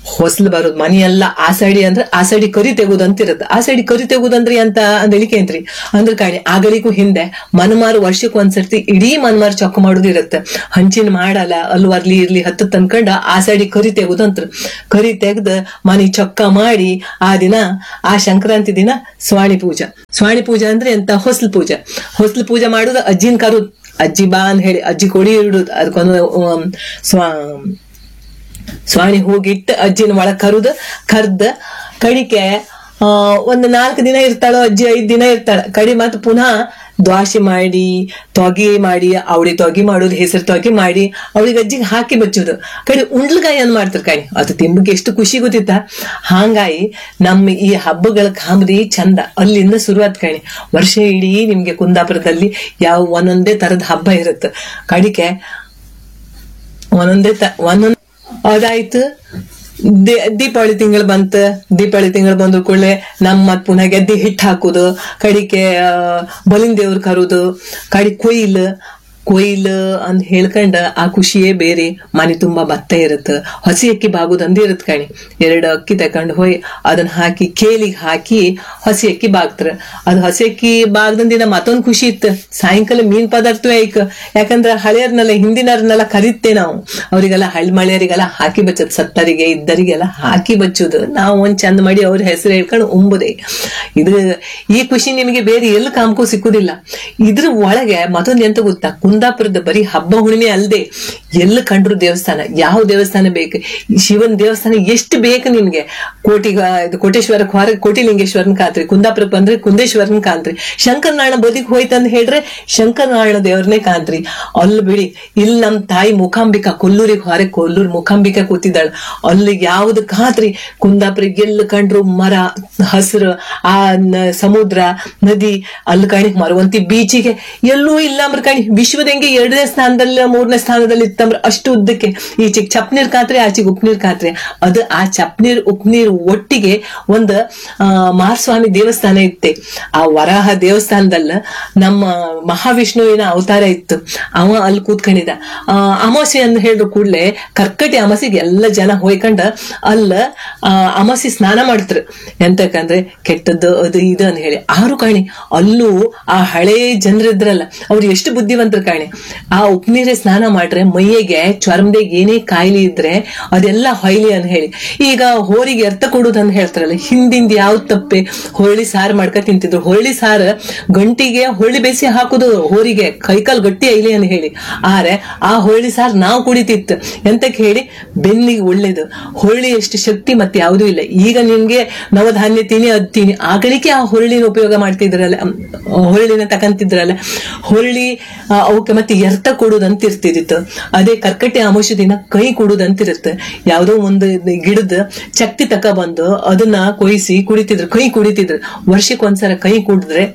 F: ಹೊಸಲು ಬರೋದು ಮನೆಯೆಲ್ಲ ಆಸಡಿ ಅಂದ್ರೆ ಆಸಡಿ ಕರಿ ತೆಗುದಂತ ಇರುತ್ತೆ. ಆಸಡಿ ಕರಿ ತೆಗುದಂದ್ರಿ ಅಂತ ಅಂದಳಿಕೆ ಅಂತ್ರಿ ಅಂದ್ರೆ ಕಾಣಿ ಆಗಳಿಗೂ ಹಿಂದೆ ಮನ್ಮಾರು ವರ್ಷಕ್ಕೆ ಒಂದ್ಸರ್ತಿ ಇಡೀ ಮನ್ಮಾರು ಚೊಕ್ಕ ಮಾಡೋದು ಇರುತ್ತೆ. ಹಂಚಿನ ಮಾಡಲ್ಲ ಅಲ್ಲಿ ವರ್ಲಿ ಇರ್ಲಿ ಹತ್ತು ತನ್ಕಂಡ ಆಸಡಿ ಕರಿ ತೆಗುದಂತ್ರ. ಕರಿ ತೆಗ್ದು ಮನೆ ಚೊಕ್ಕ ಮಾಡಿ ಆ ದಿನ ಆ ಸಂಕ್ರಾಂತಿ ದಿನ ಸ್ವಾಣಿ ಪೂಜಾ. ಸ್ವಾಣಿ ಪೂಜಾ ಅಂದ್ರೆ ಎಂತ ಹೊಸ್ಲು ಪೂಜೆ. ಹೊಸ್ಲು ಪೂಜೆ ಮಾಡೋದು ಅಜ್ಜಿನ ಕರುದು, ಅಜ್ಜಿ ಬಾ ಅಂತ ಹೇಳಿ ಅಜ್ಜಿ ಕೊಡಿ ಇಡುದು. ಅದಕ್ಕೊಂದು ಸ್ವಾ ಸ್ವಾಣಿ ಹೋಗಿಟ್ಟು ಅಜ್ಜಿನ ಒಳಗ್ ಕರುದು ಕರ್ದ ಕಡಿಕೆ ಆ ಒಂದು ನಾಲ್ಕು ದಿನ ಇರ್ತಾಳೋ ಅಜ್ಜಿ, ಐದ್ ದಿನ ಇರ್ತಾಳ ಕಡಿ. ಮತ್ ಪುನಃ ದ್ವಾಸಿ ಮಾಡಿ ತೊಗಿ ಮಾಡಿ ಅವಳಿ ತೊಗಿ ಮಾಡೋದು, ಹೆಸರು ತೊಗಿ ಮಾಡಿ ಅವಳಿಗೆ ಅಜ್ಜಿಗೆ ಹಾಕಿ ಬಚ್ಚೋದು. ಕಡಿ ಉಂಡ್ಲಕಾಯಿ ಏನ್ ಮಾಡ್ತಾರ ಕಾಣಿ, ಅದು ತಿಂಬಕ್ಕೆ ಎಷ್ಟು ಖುಷಿ ಗೊತ್ತಿತ್ತ. ಹಾಂಗಾಗಿ ನಮ್ಮ ಈ ಹಬ್ಬಗಳ ಕಾಮದಿ ಚಂದ ಅಲ್ಲಿಂದ ಶುರುವಾತ್ ಕಾಣಿ. ವರ್ಷ ಇಡೀ ನಿಮ್ಗೆ ಕುಂದಾಪುರದಲ್ಲಿ ಯಾವ ಒಂದೊಂದೇ ತರದ ಹಬ್ಬ ಇರುತ್ತೆ. ಕಡಿಕೆ ಒಂದೊಂದೇ ತ ಒಂದೊಂದ್ ಅದಾಯ್ತು. ದೀಪಾವಳಿ ತಿಂಗಳು ಬಂತ. ದೀಪಾವಳಿ ತಿಂಗಳು ಬಂದ ಕೂಡಲೇ ನಮ್ ಮತ್ ಪುನಃ ಗೆದ್ದಿ ಹಿಟ್ಟು ಹಾಕುದು, ಕಡಿಕೆ ಬಲಿನ್ ದೇವ್ರ ಕರುದು, ಕಡಿ ಕೊಯ್ಲು ಕೊಯ್ಲು ಅಂತ ಹೇಳ್ಕೊಂಡ ಆ ಖುಷಿಯೇ ಬೇರೆ. ಮನೆ ತುಂಬಾ ಭತ್ತ ಇರುತ್ತೆ. ಹಸಿ ಅಕ್ಕಿ ಬಾಗುದಂದು ಇರುತ್ತೆ ಕಾಣಿ. ಎರಡು ಅಕ್ಕಿ ತಕೊಂಡ್ ಹೋಯ್ ಅದನ್ನ ಹಾಕಿ ಕೇಲಿಗೆ ಹಾಕಿ ಹಸಿ ಅಕ್ಕಿ ಬಾಗ್ತಾರ. ಅದು ಹಸಿ ಅಕ್ಕಿ ಬಾಗ್ದಂದಿನ ಮತ್ತೊಂದ್ ಖುಷಿ ಇತ್ತು. ಸಾಯಂಕಾಲ ಮೀನ್ ಪದಾರ್ಥವೇ ಐಕ. ಯಾಕಂದ್ರ ಹಳೆಯರ್ನೆಲ್ಲ ಹಿಂದಿನರ್ನೆಲ್ಲ ಕರೀತೆ ನಾವು. ಅವ್ರಿಗೆಲ್ಲ ಹಳ್ಳಿ ಮಳೆಯರಿಗೆಲ್ಲ ಹಾಕಿ ಬಚ್ಚದ್, ಸತ್ತರಿಗೆ ಇದ್ದರಿಗೆಲ್ಲ ಹಾಕಿ ಬಚ್ಚುದು. ನಾವು ಒಂದ್ ಚಂದ ಮಾಡಿ ಅವ್ರ ಹೆಸರು ಹೇಳ್ಕೊಂಡು ಉಂಬುದೇ. ಇದು ಈ ಖುಷಿ ನಿಮಗೆ ಬೇರೆ ಎಲ್ಲಿ ಕಾಮ್ಕೋ ಸಿಕ್ಕುದಿಲ್ಲ. ಇದ್ರ ಒಳಗೆ ಮತ್ತೊಂದ್ ಎಂತ ಗೊತ್ತಾ, ಕುಂದಾಪುರದ ಬರೀ ಹಬ್ಬ ಹುಣ್ಣಿಮೆ ಅಲ್ದೆ ಎಲ್ಲ ಕಂಡ್ರು ದೇವಸ್ಥಾನ. ಯಾವ ದೇವಸ್ಥಾನ ಬೇಕು, ಶಿವನ್ ದೇವಸ್ಥಾನ ಎಷ್ಟು ಬೇಕು ನಿಮ್ಗೆ. ಕೋಟಿಗ ಇದು ಕೋಟೇಶ್ವರ ಹೊರ ಕೋಟಿಲಿಂಗೇಶ್ವರನ್ ಕಾಂತ್ರಿ, ಕುಂದಾಪುರಕ್ಕೆ ಬಂದ್ರೆ ಕುಂದೇಶ್ವರನ್ ಕಾಂತ್ರಿ. ಶಂಕರನಾರಾಯಣ ಬದಿಗೆ ಹೋಯ್ತಂದ್ ಹೇಳ್ರೆ ಶಂಕರನಾರಾಯಣ ದೇವ್ರನ್ನೇ ಕಾಂತ್ರಿ. ಅಲ್ಲಿ ಬಿಡಿ, ಇಲ್ಲಿ ನಮ್ ತಾಯಿ ಮುಖಾಂಬಿಕಾ ಕೊಲ್ಲೂರಿಗೆ ಹೊರಗೆ ಕೊಲ್ಲೂರ್ ಮುಖಾಂಬಿಕಾ ಕೂತಿದ್ದಾಳ. ಅಲ್ಲಿ ಯಾವ್ದು ಕಾಂತ್ರಿ. ಕುಂದಾಪುರಿಗೆ ಎಲ್ಲ ಕಂಡ್ರು ಮರ ಹಸಿರು, ಆ ಸಮುದ್ರ ನದಿ, ಅಲ್ಲಿ ಕಾಣಿ ಮರವಂತಿ ಬೀಚಿಗೆ ಎಲ್ಲೂ ಇಲ್ಲ ಅಂಬ್ರ ಕಾಣಿ. ವಿಶ್ವದ ಹೆಂಗೆ ಎರಡನೇ ಸ್ಥಾನದಲ್ಲಿ ಮೂರನೇ ಸ್ಥಾನದಲ್ಲಿ ಇತ್ತಂಬ್ರ ಅಷ್ಟು ಉದ್ದಕ್ಕೆ. ಈಚೆಗೆ ಚಪ್ನೀರ್ ಕಾತ್ರೆ, ಆಚೆಗೆ ಉಪ್ನೀರ್ ಕಾತ್ರೆ. ಅದು ಆ ಚಪ್ನೀರ್ ಉಪ್ನೀರ್ ಒಟ್ಟಿಗೆ ಒಂದು ಆ ಮಾರಸ್ವಾಮಿ ದೇವಸ್ಥಾನ ಇತ್ತೆ. ಆ ವರಾಹ ದೇವಸ್ಥಾನದಲ್ಲ ನಮ್ಮ ಮಹಾವಿಷ್ಣುವಿನ ಅವತಾರ ಇತ್ತು. ಅವ ಅಲ್ಲಿ ಕೂತ್ಕೊಂಡಿದ್ದ. ಆ ಅಮಾವಾಸ್ಯೆ ಅಂತ ಹೇಳಿದ್ರು ಕೂಡ್ಲೆ ಕರ್ಕಟಿ ಅಮಾಸಿಗೆ ಎಲ್ಲ ಜನ ಹೋಯ್ಕೊಂಡ ಅಲ್ಲ ಆ ಅಮಾಸಿ ಸ್ನಾನ ಮಾಡ್ತಾರೆ. ಎಂತಕಂದ್ರೆ ಕೆಟ್ಟದ್ದು ಅದು ಇದು ಅಂತ ಹೇಳಿ. ಆರು ಕಾಣಿ ಅಲ್ಲೂ ಆ ಹಳೇ ಜನರಿದ್ರಲ್ಲ ಅವ್ರು ಎಷ್ಟು ಬುದ್ಧಿವಂತರು ಕಾಣಿ. ಆ ಉಪ್ನೀರೆ ಸ್ನಾನ ಮಾಡ್ರೆ ಮೈಯಿಗೆ ಚರ್ಮದಾಗ ಏನೇ ಕಾಯಿಲೆ ಇದ್ರೆ ಅದೆಲ್ಲ ಹೊಯ್ಲಿ ಅಂತ ಹೇಳಿ. ಈಗ ಹೋರಿಗೆ ಅರ್ಥ ಕೊಡುದು ಅಂತ ಹೇಳ್ತಾರಲ್ಲ, ಹಿಂದಿಂದ ಯಾವ ತಪ್ಪೆ ಹೊಳ್ಳಿ ಸಾರು ಮಾಡ್ಕ ತಿಂತಿದ್ರು. ಹೊಳ್ಳಿ ಸಾರು ಗಂಟಿಗೆ ಹೊಳ್ಳಿ ಬೇಸಿ ಹಾಕುದು ಹೋರಿಗೆ ಕೈಕಾಲ್ ಗಟ್ಟಿ ಐಲಿ ಅಂತ ಹೇಳಿ. ಆದ್ರೆ ಆ ಹೊಳ್ಳಿ ಸಾರು ನಾವು ಕುಡಿತಿತ್ತು. ಎಂತಕ್ ಹೇಳಿ, ಬೆನ್ನಿಗೆ ಒಳ್ಳೇದು. ಹೊಳ್ಳಿ ಎಷ್ಟು ಶಕ್ತಿ ಮತ್ತೆ ಯಾವುದೂ ಇಲ್ಲ. ಈಗ ನಿಮ್ಗೆ ನವಧಾನ್ಯ ತಿನಿ ಅದ್ ತಿನಿ, ಆಗಳಿಕೆ ಆ ಹೊಳ್ಳಿನ ಉಪಯೋಗ ಮಾಡ್ತಿದ್ರಲ್ಲ, ಹೊಳ್ಳಿನ ತಕಂತಿದ್ರಲ್ಲ. ಹೊಳ್ಳಿ ಅವಕ್ಕೆ ಮತ್ತೆ ಎರ್ತ ಕೊಡುದಂತ ಇರ್ತಿದಿತ್ತು. ಅದೇ ಕರ್ಕಟೆ ಅಮಾವಾಸ್ಯೆ ದಿನ ಕೈ ಕೊಡುದಂತಿರುತ್ತೆ. ಯಾವ್ದೋ ಒಂದು ಗಿಡದ ಚಕ್ತಿ ತಕ ಬಂದು ಅದನ್ನ ಕೊಯ್ಸಿ ಕುಡಿತಿದ್ರು, ಕೈ ಕುಡಿತಿದ್ರು. ವರ್ಷಕ್ಕೊಂದ್ಸಲ ಕೈ ಕುಡಿದ್ರೆ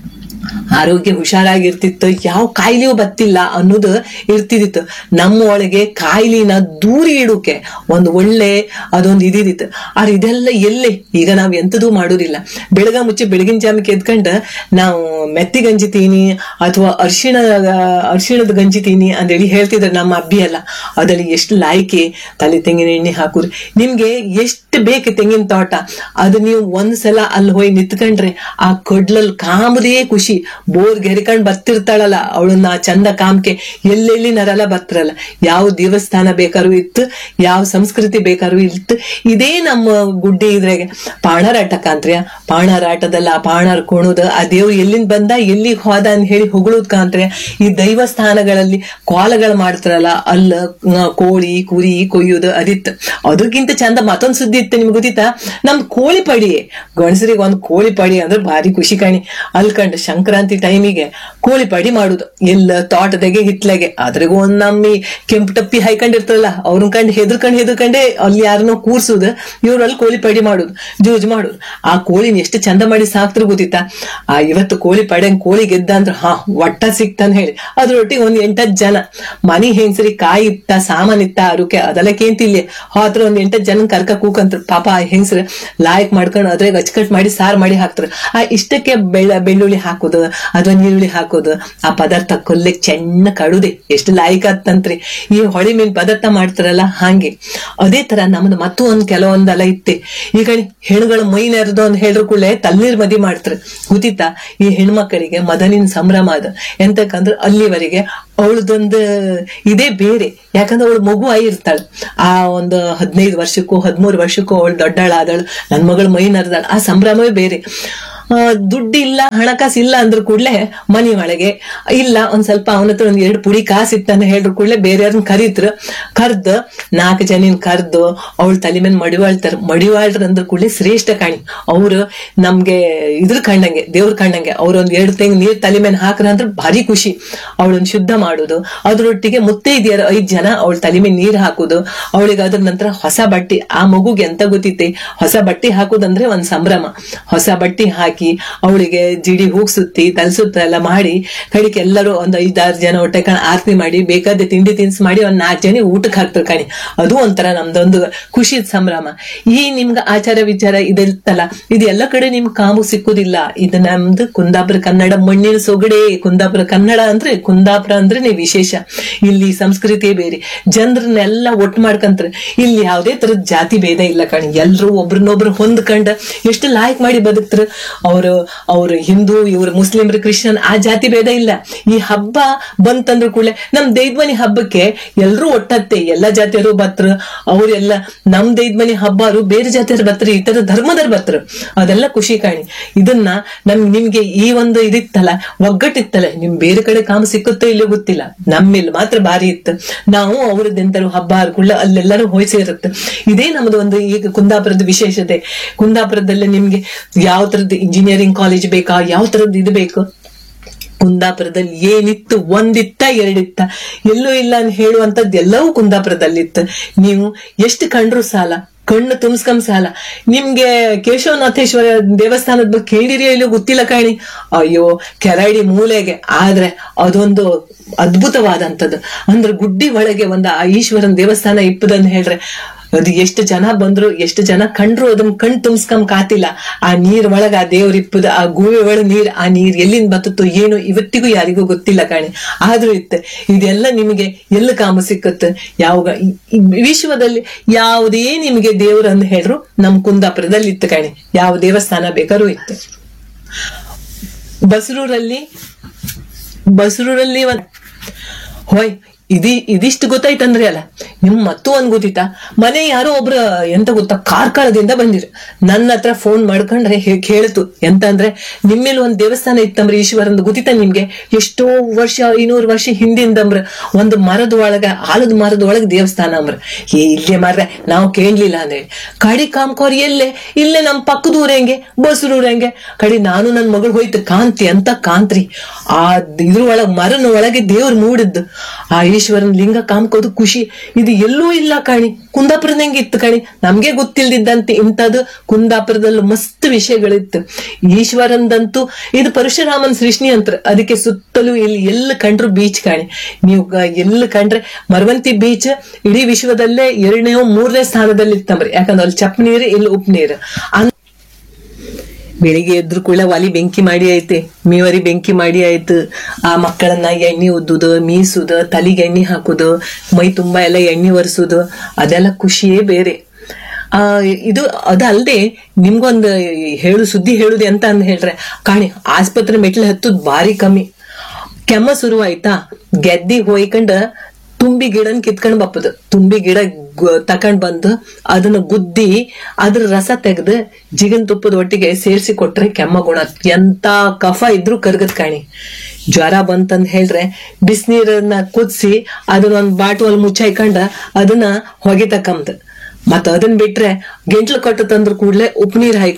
F: ಆರೋಗ್ಯ ಹುಷಾರಾಗಿರ್ತಿತ್ತು, ಯಾವ ಕಾಯಿಲೆಯೂ ಬತ್ತಿಲ್ಲ ಅನ್ನೋದು ಇರ್ತಿದಿತ್ತು. ನಮ್ಮ ಒಳಗೆ ಕಾಯಿಲೆನ ದೂರಿ ಇಡೋಕೆ ಒಂದು ಒಳ್ಳೆ ಅದೊಂದು ಇದಿತ್ತು. ಆದ್ರೆ ಇದೆಲ್ಲ ಎಲ್ಲೇ ಈಗ ನಾವ್ ಎಂತದೂ ಮಾಡೋದಿಲ್ಲ. ಬೆಳಗ ಮುಚ್ಚೆ ಬೆಳಗಿನ ಜಾಮಕ್ಕೆ ಎದ್ಕೊಂಡ ನಾವು ಮೆತ್ತಿ ಗಂಜಿ ತೀನಿ ಅಥವಾ ಅರ್ಶಿಣ ಅರ್ಶಿಣದ ಗಂಜಿ ತೀನಿ ಅಂತೇಳಿ ಹೇಳ್ತಿದ್ರು ನಮ್ಮ ಅಬ್ಬಿ ಎಲ್ಲ. ಅದ್ರಲ್ಲಿ ಎಷ್ಟು ಲಾಯ್ಕೆ ತಲೆ ತೆಂಗಿನ ಎಣ್ಣೆ ಹಾಕುದು. ನಿಮ್ಗೆ ಎಷ್ಟು ಬೇಕು ತೆಂಗಿನ ತೋಟ, ಅದು ನೀವು ಒಂದ್ಸಲ ಅಲ್ಲಿ ಹೋಗಿ ನಿಂತ್ಕೊಂಡ್ರೆ ಆ ಕಡ್ಲಲ್ಲಿ ಕಾಮದೇ ಖುಷಿ. ಬೋರ್ ಗೆರಿಕೊಂಡ್ ಬರ್ತಿರ್ತಾಳಲ್ಲ ಅವಳನ್ನ ಚಂದ ಕಾಮ್ಕೆ ಎಲ್ಲೆಲ್ಲಿ ನರಲ್ಲ ಬರ್ತಿರಲ್ಲ. ಯಾವ ದೇವಸ್ಥಾನ ಬೇಕಾದ್ರೂ ಇತ್ತು, ಯಾವ ಸಂಸ್ಕೃತಿ ಬೇಕಾದ್ರೂ ಇತ್ತು. ಇದೇ ನಮ್ಮ ಗುಡ್ಡೆ ಇದ್ರಾಗೆ ಪಾಣಾರಾಟ ಕಾಂತ್ರಿಯ. ಪಾಣಾರಾಟದಲ್ಲ ಆ ಪಾಣಾರ್ ಕುಣುದ, ಆ ದೇವ್ರು ಎಲ್ಲಿಂದ ಬಂದ ಎಲ್ಲಿಗೆ ಹೋದ ಅಂತ ಹೇಳಿ ಹೊಗಳೋದ್ ಕಾಂತ್ರೆ. ಈ ದೈವ ಸ್ಥಾನಗಳಲ್ಲಿ ಕೋಲಗಳು ಮಾಡ್ತಾರಲ್ಲ, ಅಲ್ಲ ಕೋಳಿ ಕುರಿ ಕೊಯ್ಯೋದು ಅದಿತ್ತು. ಅದಕ್ಕಿಂತ ಚಂದ ಮತ್ತೊಂದ್ ಸುದ್ದಿ ಇತ್ತು, ನಿಮ್ಗೆ ಗೊತ್ತಿತ್ತಾ? ನಮ್ದು ಕೋಳಿ ಪಡಿ. ಗಣಸರಿಗೆ ಒಂದ್ ಕೋಳಿ ಪಡಿ ಅಂದ್ರೆ ಭಾರಿ ಖುಷಿ ಕಾಣಿ. ಅಲ್ಕಂಡ್ ಸಂಕ್ರಾಂತಿ ಟೈಮಿಗೆ ಕೋಳಿ ಪಡಿ ಮಾಡುದು ಎಲ್ಲ ತೋಟದಾಗೆ ಹಿತ್ಲಾಗೆ. ಅದ್ರಾಗ ಒಂದ್ ನಮ್ಮಿ ಕೆಂಪು ಟಪ್ಪಿ ಹಾಯ್ಕೊಂಡಿರ್ತಾರಲ್ಲ ಅವ್ರನ್ ಕಂಡು ಹೆದರ್ಕೊಂಡ್ ಹೆದರ್ಕೊಂಡೆ ಅಲ್ಲಿ ಯಾರನ್ನೋ ಕೂರ್ಸುದು, ಇವ್ರಲ್ಲಿ ಕೋಳಿ ಪಡಿ ಮಾಡುದು, ಜೂಜ್ ಮಾಡುದು. ಆ ಕೋಳಿನ ಎಷ್ಟು ಚಂದ ಮಾಡಿ ಸಾಕ್ತಿರ್ ಗೊತ್ತಿತ್ತಾ? ಆ ಇವತ್ತು ಕೋಳಿ ಪಡೆಂಗ್ ಕೋಳಿ ಗೆದ್ದ ಅಂದ್ರ ಹಾ ಒಟ್ಟ ಸಿಕ್ತಂತ ಹೇಳಿ ಅದ್ರೊಟ್ಟಿಗೆ ಒಂದ್ ಎಂಟತ್ ಜನ ಮನಿ ಹೆಂಗ್ಸರಿ ಕಾಯಿ ಇತ್ತ ಸಾಮಾನ್ ಇತ್ತ ಅರುಕೆ ಅದೆಲ್ಲ ಕೇಂತಿಲ್ಲಿ ಹೋತ್ರ ಒಂದ್ ಎಂಟತ್ ಜನ ಕರ್ಕ ಕೂಕಂತ್ರ. ಪಾಪ ಆ ಹೆಂಗ್ಸ್ರ ಲಾಯಕ್ ಮಾಡ್ಕೊಂಡು ಅದ್ರಾಗ ಅಚ್ಚಕಟ್ ಮಾಡಿ ಸಾರ್ ಮಾಡಿ ಹಾಕ್ತಾರ. ಆ ಇಷ್ಟಕ್ಕೆ ಬೆಳ್ಳ ಬೆಳ್ಳುಳ್ಳಿ ಹಾಕುದು, ಅಥವಾ ನೀರುಳ್ಳಿ ಹಾಕೋದು, ಆ ಪದಾರ್ಥ ಕೊಲ್ಲಿಕ್ ಚೆನ್ನ ಕಡುದೆ ಎಷ್ಟು ಲಾಯ್ಕ ಆತಂತ್ರಿ. ಈ ಹೊಳಿ ಮೀನ್ ಪದಾರ್ಥ ಮಾಡ್ತಾರಲ್ಲ ಹಾಗೆ. ಅದೇ ತರ ನಮ್ದು ಮತ್ತೂ ಒಂದ್ ಕೆಲವೊಂದೆಲ್ಲ ಇತ್ತೆ. ಈಗ ಹೆಣ್ಗಳ ಮೈ ನೆರೆದು ಅಂತ ಹೇಳ್ರು ಕೂಡಲೇ ತಲ್ನೀರ್ ಮದಿ ಮಾಡ್ತಾರೆ. ಗೊತ್ತಿತ್ತಾ, ಈ ಹೆಣ್ಮಕ್ಕಳಿಗೆ ಮದನಿನ ಸಂಭ್ರಮ ಅದ ಎಂತಕ್ಕಂದ್ರೆ ಅಲ್ಲಿವರೆಗೆ ಅವಳದೊಂದು ಇದೇ ಬೇರೆ. ಯಾಕಂದ್ರೆ ಅವಳು ಮಗು ಆಗಿರ್ತಾಳೆ. ಆ ಒಂದು ಹದಿನೈದು ವರ್ಷಕ್ಕೂ ಹದಿಮೂರು ವರ್ಷಕ್ಕೂ ಅವಳು ದೊಡ್ಡಾಳಾದಳು, ನನ್ ಮಗಳು ಮೈ ನರ್ದಾಳ, ಆ ಸಂಭ್ರಮವೇ ಬೇರೆ. ದುಡ್ಡು ಇಲ್ಲ, ಹಣಕಾಸು ಇಲ್ಲ ಅಂದ್ರ ಕೂಡ್ಲೆ ಮನಿ ಒಳಗೆ ಇಲ್ಲ ಒಂದ್ ಸ್ವಲ್ಪ ಅವನ ಹತ್ರ ಒಂದ್ ಎರಡು ಪುಡಿ ಕಾಸು ಇತ್ತಂತ ಹೇಳ್ರು ಕೂಡ್ಲೆ ಬೇರೆಯವ್ರನ್ನ ಕರೀತ್ರ. ಕರ್ದು ನಾಲ್ಕು ಜನಿನ್ ಕರ್ದು ಅವಳ ತಲೆ ಮೇಲೆ ಮಡಿವಾಳ್ತಾರ. ಮಡಿವಾಳ್ರ ಅಂದ್ರ ಕೂಡ್ಲೆ ಶ್ರೇಷ್ಠ ಕಾಣಿ. ಅವ್ರು ನಮ್ಗೆ ಇದ್ರ ಕಂಡಂಗೆ, ದೇವ್ರ ಕಂಡಂಗೆ. ಅವ್ರ ಒಂದ್ ಎರಡು ತೆಂಗ್ ನೀರ್ ತಲೆ ಮೇಲೆ ಹಾಕ್ರ ಅಂದ್ರೆ ಭಾರಿ ಖುಷಿ. ಅವಳನ್ನ ಶುದ್ಧ ಮಾಡೋದು, ಅದ್ರೊಟ್ಟಿಗೆ ಮುತ್ತೇ ಇದೆಯಾರ ಐದ್ ಜನ ಅವಳ ತಲೆ ಮೇಲೆ ನೀರ್ ಹಾಕುದು, ಅವಳಿಗೆ ಅದ್ರ ನಂತರ ಹೊಸ ಬಟ್ಟೆ. ಆ ಮಗುಗೆ ಎಂತ ಗೊತ್ತಿತ್ತೆ, ಹೊಸ ಬಟ್ಟೆ ಹಾಕುದಂದ್ರೆ ಒಂದ್ ಸಂಭ್ರಮ. ಹೊಸ ಬಟ್ಟೆ ಹಾಕಿ ಅವಳಿಗೆ ಜಿಡಿ ಹೂಗ್ ಸುತ್ತಿ ತಲ್ಸುತ್ತ ಎಲ್ಲ ಮಾಡಿ ಕಡಿಕೆ ಎಲ್ಲರೂ ಒಂದ್ ಐದಾರು ಜನ ಹೊಟ್ಟೆ ಕಣ ಆರತಿ ಮಾಡಿ ಬೇಕಾದ ತಿಂಡಿ ತಿನ್ಸ್ ಮಾಡಿ ಒಂದ್ ನಾಲ್ಕು ಜನ ಊಟಕ್ಕೆ ಹಾಕ್ತಾರೆ ಕಣಿ. ಅದು ಒಂಥರ ನಮ್ದೊಂದು ಖುಷಿ ಸಂಭ್ರಮ. ಈ ನಿಮ್ಗ ಆಚಾರ ವಿಚಾರ ಇದೆಲ್ಲ ಇದು ಎಲ್ಲ ಕಡೆ ನಿಮ್ಗೆ ಕಾಮು ಸಿಕ್ಕುದಿಲ್ಲ. ಇದು ನಮ್ದು ಕುಂದಾಪುರ ಕನ್ನಡ ಮಣ್ಣಿನ ಸೊಗಡೆ. ಕುಂದಾಪುರ ಕನ್ನಡ ಅಂದ್ರೆ ಕುಂದಾಪುರ ಅಂದ್ರೆ ವಿಶೇಷ. ಇಲ್ಲಿ ಸಂಸ್ಕೃತಿ ಬೇರೆ, ಜನರನ್ನೆಲ್ಲ ಒಟ್ಟು ಮಾಡ್ಕಂತಾರೆ. ಇಲ್ಲಿ ಯಾವುದೇ ತರದ ಜಾತಿ ಭೇದ ಇಲ್ಲ ಕಣಿ. ಎಲ್ರು ಒಬ್ರನ್ನೊಬ್ರು ಹೊಂದ್ಕೊಂಡ ಎಷ್ಟು ಲಾಯ್ಕ್ ಮಾಡಿ ಬದುಕ್ತಾರ. ಅವರು ಅವ್ರು ಹಿಂದೂ, ಇವ್ರು ಮುಸ್ಲಿಮ್ರು, ಕ್ರಿಶ್ಚಿಯನ್, ಆ ಜಾತಿ ಭೇದ ಇಲ್ಲ. ಈ ಹಬ್ಬ ಬಂತಂದ್ರು ಕೂಡಲೇ ನಮ್ ದೈದ್ಮನಿ ಹಬ್ಬಕ್ಕೆ ಎಲ್ರೂ ಒಟ್ಟತ್ತೆ. ಎಲ್ಲಾ ಜಾತಿಯರು ಬತ್ರ. ಅವ್ರೆಲ್ಲ ನಮ್ ದೈದ್ಮನಿ ಹಬ್ಬರು ಬೇರೆ ಜಾತಿಯರು ಬತ್ರ, ಈ ತರ ಧರ್ಮದವ್ರು ಬತ್ರ. ಅದೆಲ್ಲ ಖುಷಿ ಕಾಣಿ. ಇದನ್ನ ನಮ್ ನಿಮ್ಗೆ ಈ ಒಂದು ಇದಿತ್ತಲ್ಲ, ಒಗ್ಗಟ್ಟಿತ್ತಲ್ಲ, ನಿಮ್ ಬೇರೆ ಕಡೆ ಕಾಮ ಸಿಕ್ಕುತ್ತೋ ಇಲ್ಲೋ ಗೊತ್ತಿಲ್ಲ, ನಮ್ಮಿಲ್ ಮಾತ್ರ ಭಾರಿ ಇತ್ತು. ನಾವು ಅವ್ರದ್ದೆಂತರು ಹಬ್ಬ ಹರ್ಕೊಳ್ಳ ಅಲ್ಲೆಲ್ಲಾರು ಹೋಯ್ಸಿ ಇರುತ್ತೆ. ಇದೇ ನಮ್ದು ಒಂದು ಈಗ ಕುಂದಾಪುರದ ವಿಶೇಷತೆ. ಕುಂದಾಪುರದಲ್ಲಿ ನಿಮ್ಗೆ ಯಾವ ತರದ್ದು ಇಂಜಿನಿಯರಿಂಗ್ ಕಾಲೇಜ್ ಬೇಕಾ, ಯಾವ ತರದ್ದು ಇದು ಬೇಕು, ಕುಂದಾಪುರದಲ್ಲಿ ಏನಿತ್ತು, ಒಂದಿತ್ತ ಎರಡಿತ್ತ, ಎಲ್ಲೂ ಇಲ್ಲ ಅಂತ ಹೇಳುವಂತದ್ದು ಎಲ್ಲವೂ ಕುಂದಾಪುರದಲ್ಲಿತ್ತು. ನೀವು ಎಷ್ಟು ಕಂಡ್ರು ಸಾಲ, ಕಣ್ಣು ತುಂಬಿಸ್ಕೊಂಡ್ ಸಾಲ. ನಿಮ್ಗೆ ಕೇಶವನಾಥೇಶ್ವರ ದೇವಸ್ಥಾನದ ಬಗ್ಗೆ ಕೇಳಿರಿಯೋ ಇಲ್ಲೋ ಗೊತ್ತಿಲ್ಲ ಕಾಣಿ. ಅಯ್ಯೋ, ಕೆರಡಿ ಮೂಲೆಗೆ ಆದ್ರೆ ಅದೊಂದು ಅದ್ಭುತವಾದಂಥದ್ದು. ಅಂದ್ರೆ ಗುಡ್ಡಿ ಒಳಗೆ ಒಂದು ಆ ಈಶ್ವರನ ದೇವಸ್ಥಾನ ಇಪ್ಪದಂತ ಹೇಳ್ರೆ ಅದು ಎಷ್ಟು ಜನ ಬಂದ್ರು, ಎಷ್ಟು ಜನ ಕಂಡ್ರು ಅದನ್ನ ಕಣ್ ತುಂಬಿಸ್ಕೊಂಡ್ ಕಾತಿಲ್ಲ. ಆ ನೀರ್ ಒಳಗ ಆ ದೇವ್ರ ಇಪ್ಪದ, ಆ ಗೂವೆ ಒಳಗ ನೀರ್, ಆ ನೀರ್ ಎಲ್ಲಿಂದ ಬತ್ತೋ ಏನು ಇವತ್ತಿಗೂ ಯಾರಿಗೂ ಗೊತ್ತಿಲ್ಲ ಕಾಣಿ. ಆದ್ರೂ ಇತ್ತು. ಇದೆಲ್ಲ ನಿಮಗೆ ಎಲ್ಲ ಕಾಮ ಸಿಕ್ಕುತ್ತೆ. ಯಾವ ವಿಶ್ವದಲ್ಲಿ ಯಾವುದೇ ನಿಮಗೆ ದೇವ್ರ ಅಂತ ಹೇಳ್ರು ನಮ್ ಕುಂದಾಪುರದಲ್ಲಿ ಇತ್ತು ಕಾಣಿ. ಯಾವ ದೇವಸ್ಥಾನ ಬೇಕಾದ್ರೂ ಇತ್ತು. ಬಸರೂರಲ್ಲಿ ಬಸರೂರಲ್ಲಿ ಒಂದ್ ಹೋಯ್ ಇದಿ ಇದಿಷ್ಟು ಗೊತ್ತಾಯ್ತಂದ್ರೆ ಅಲ್ಲ, ನಿಮ್ ಮತ್ತೂ ಒಂದ್ ಗೊತ್ತಿತ್ತಾ, ಮನೆ ಯಾರೋ ಒಬ್ರ ಎಂತ ಗೊತ್ತಾ ಕಾರ್ಕಳದಿಂದ ಬಂದಿರು. ನನ್ನ ಹತ್ರ ಫೋನ್ ಮಾಡ್ಕೊಂಡ್ರೆ ಹೇಳ್ತು ಎಂತ ಅಂದ್ರೆ, ನಿಮ್ಮೇಲೆ ಒಂದ್ ದೇವಸ್ಥಾನ ಇತ್ತಂಬ್ರ ಈಶ್ವರಂದು ಗೊತ್ತಿತ್ತ ನಿಮ್ಗೆ. ಎಷ್ಟೋ ವರ್ಷ, ಐನೂರು ವರ್ಷ ಹಿಂದಿಂದಂಬ್ರ ಒಂದು ಮರದ ಒಳಗ, ಆಲದ ಮರದ ಒಳಗ ದೇವಸ್ಥಾನ ಅಂಬ್ರ. ಏ ಇಲ್ಲೇ ಮಾರ್ರೆ ನಾವು ಕೇಳ್ಲಿಲ್ಲ ಅಂದ್ರೆ ಕಡಿ ಕಾಮ್ಕೋರ್ ಎಲ್ಲೇ ಇಲ್ಲೇ ನಮ್ ಪಕ್ಕದೂರ ಹೆಂಗೆ, ಬಸರೂರ್ ಹೆಂಗೆ. ಕಡಿ ನಾನು ನನ್ ಮಗಳು ಹೋಯ್ತು ಕಾಂತಿ ಅಂತ ಕಾಂತ್ರಿ. ಆ ಇದ್ರ ಒಳಗ್ ಮರನ ಒಳಗೆ ದೇವ್ರು ಮೂಡಿದ್ದು ಆ ಈಶ್ವರನ್ ಲಿಂಗ ಕಾಮ್ಕೋದು ಖುಷಿ. ಇದು ಎಲ್ಲೂ ಇಲ್ಲ ಕಾಣಿ. ಕುಂದಾಪುರದ ಹೆಂಗಿತ್ತು ಕಾಣಿ, ನಮ್ಗೆ ಗೊತ್ತಿಲ್ದಿದ್ದಂತೆ ಇಂಥದ್ದು ಕುಂದಾಪುರದಲ್ಲಿ ಮಸ್ತ್ ವಿಷಯಗಳಿತ್ತು. ಈಶ್ವರಂದಂತೂ ಇದು ಪರಶುರಾಮನ್ ಸೃಷ್ಟಿ ಅಂತ. ಅದಕ್ಕೆ ಸುತ್ತಲೂ ಇಲ್ಲಿ ಎಲ್ಲ ಕಂಡ್ರು ಬೀಚ್ ಕಾಣಿ. ನೀವು ಎಲ್ಲ ಕಂಡ್ರೆ ಮರವಂತಿ ಬೀಚ್ ಇಡೀ ವಿಶ್ವದಲ್ಲೇ ಎರಡನೇ ಮೂರನೇ ಸ್ಥಾನದಲ್ಲಿ ಇತ್ತಂಬ್ರಿ. ಯಾಕಂದ್ರೆ ಅಲ್ಲಿ ಚಪ್ ನೀರು, ಇಲ್ಲಿ ಉಪ್ಪು ನೀರು. ಬೆಳಿಗ್ಗೆ ಎದ್ರು ಕೂಡ ಒಲಿ ಬೆಂಕಿ ಮಾಡಿ ಐತೆ, ಮೀವರಿ ಬೆಂಕಿ ಮಾಡಿ ಆಯ್ತು. ಆ ಮಕ್ಕಳನ್ನ ಎಣ್ಣೆ ಉದ್ದುದು, ಮೀಸುದು, ತಲೆಗೆ ಎಣ್ಣೆ ಹಾಕುದು, ಮೈ ತುಂಬಾ ಎಲ್ಲ ಎಣ್ಣೆ ಒರೆಸುದು, ಅದೆಲ್ಲ ಖುಷಿಯೇ ಬೇರೆ. ಆ ಇದು ಅದಲ್ಲದೆ ನಿಮ್ಗೊಂದು ಹೇಳು ಸುದ್ದಿ ಹೇಳುದೆ ಅಂತ ಅಂದ್ ಹೇಳ್ರೆ ಕಾಣಿ, ಆಸ್ಪತ್ರೆ ಮೆಟ್ಲು ಹತ್ತುದ್ ಬಾರಿ ಕಮ್ಮಿ. ಕೆಮ್ಮ ಶುರು ಆಯ್ತಾ, ಗೆದ್ದಿ ಹೋಯ್ಕೊಂಡ್ ತುಂಬಿ ಗಿಡನ್ ಕಿತ್ಕೊಂಡ್ ಬಪ್ಪದು. ತುಂಬಿ ಗಿಡ ತಕೊಂಡ್ ಬಂದು ಅದನ್ನ ಗುದ್ದಿ ಅದ್ರ ರಸ ತೆಗೆದು ಜಿಗನ್ ತುಪ್ಪದ ಒಟ್ಟಿಗೆ ಸೇರ್ಸಿ ಕೊಟ್ರೆ ಕೆಮ್ಮ ಗುಣ. ಎಂತ ಕಫ ಇದ್ರು ಕರ್ಗದ್ ಕಾಣಿ. ಜ್ವರ ಬಂತಂದ್ ಹೇಳ್ರೆ ಬಿಸಿನೀರನ್ನ ಕುದಿಸಿ ಅದನ್ನ ಒಂದ್ ಬಾಟುವಲ್ ಮುಚ್ಚಾಯ್ಕೊಂಡ ಅದನ್ನ ಹೊಗೆ ತಕ್ಕಂಬದ್. ಮತ್ತ ಅದನ್ ಬಿಟ್ರೆ ಗೆಂಟ್ಲು ಕಟ್ಟು ತಂದ್ರ ಕೂಡ್ಲೆ ಉಪ್ಪು ನೀರ್ ಹಾಯ್ಕೊಂಡ್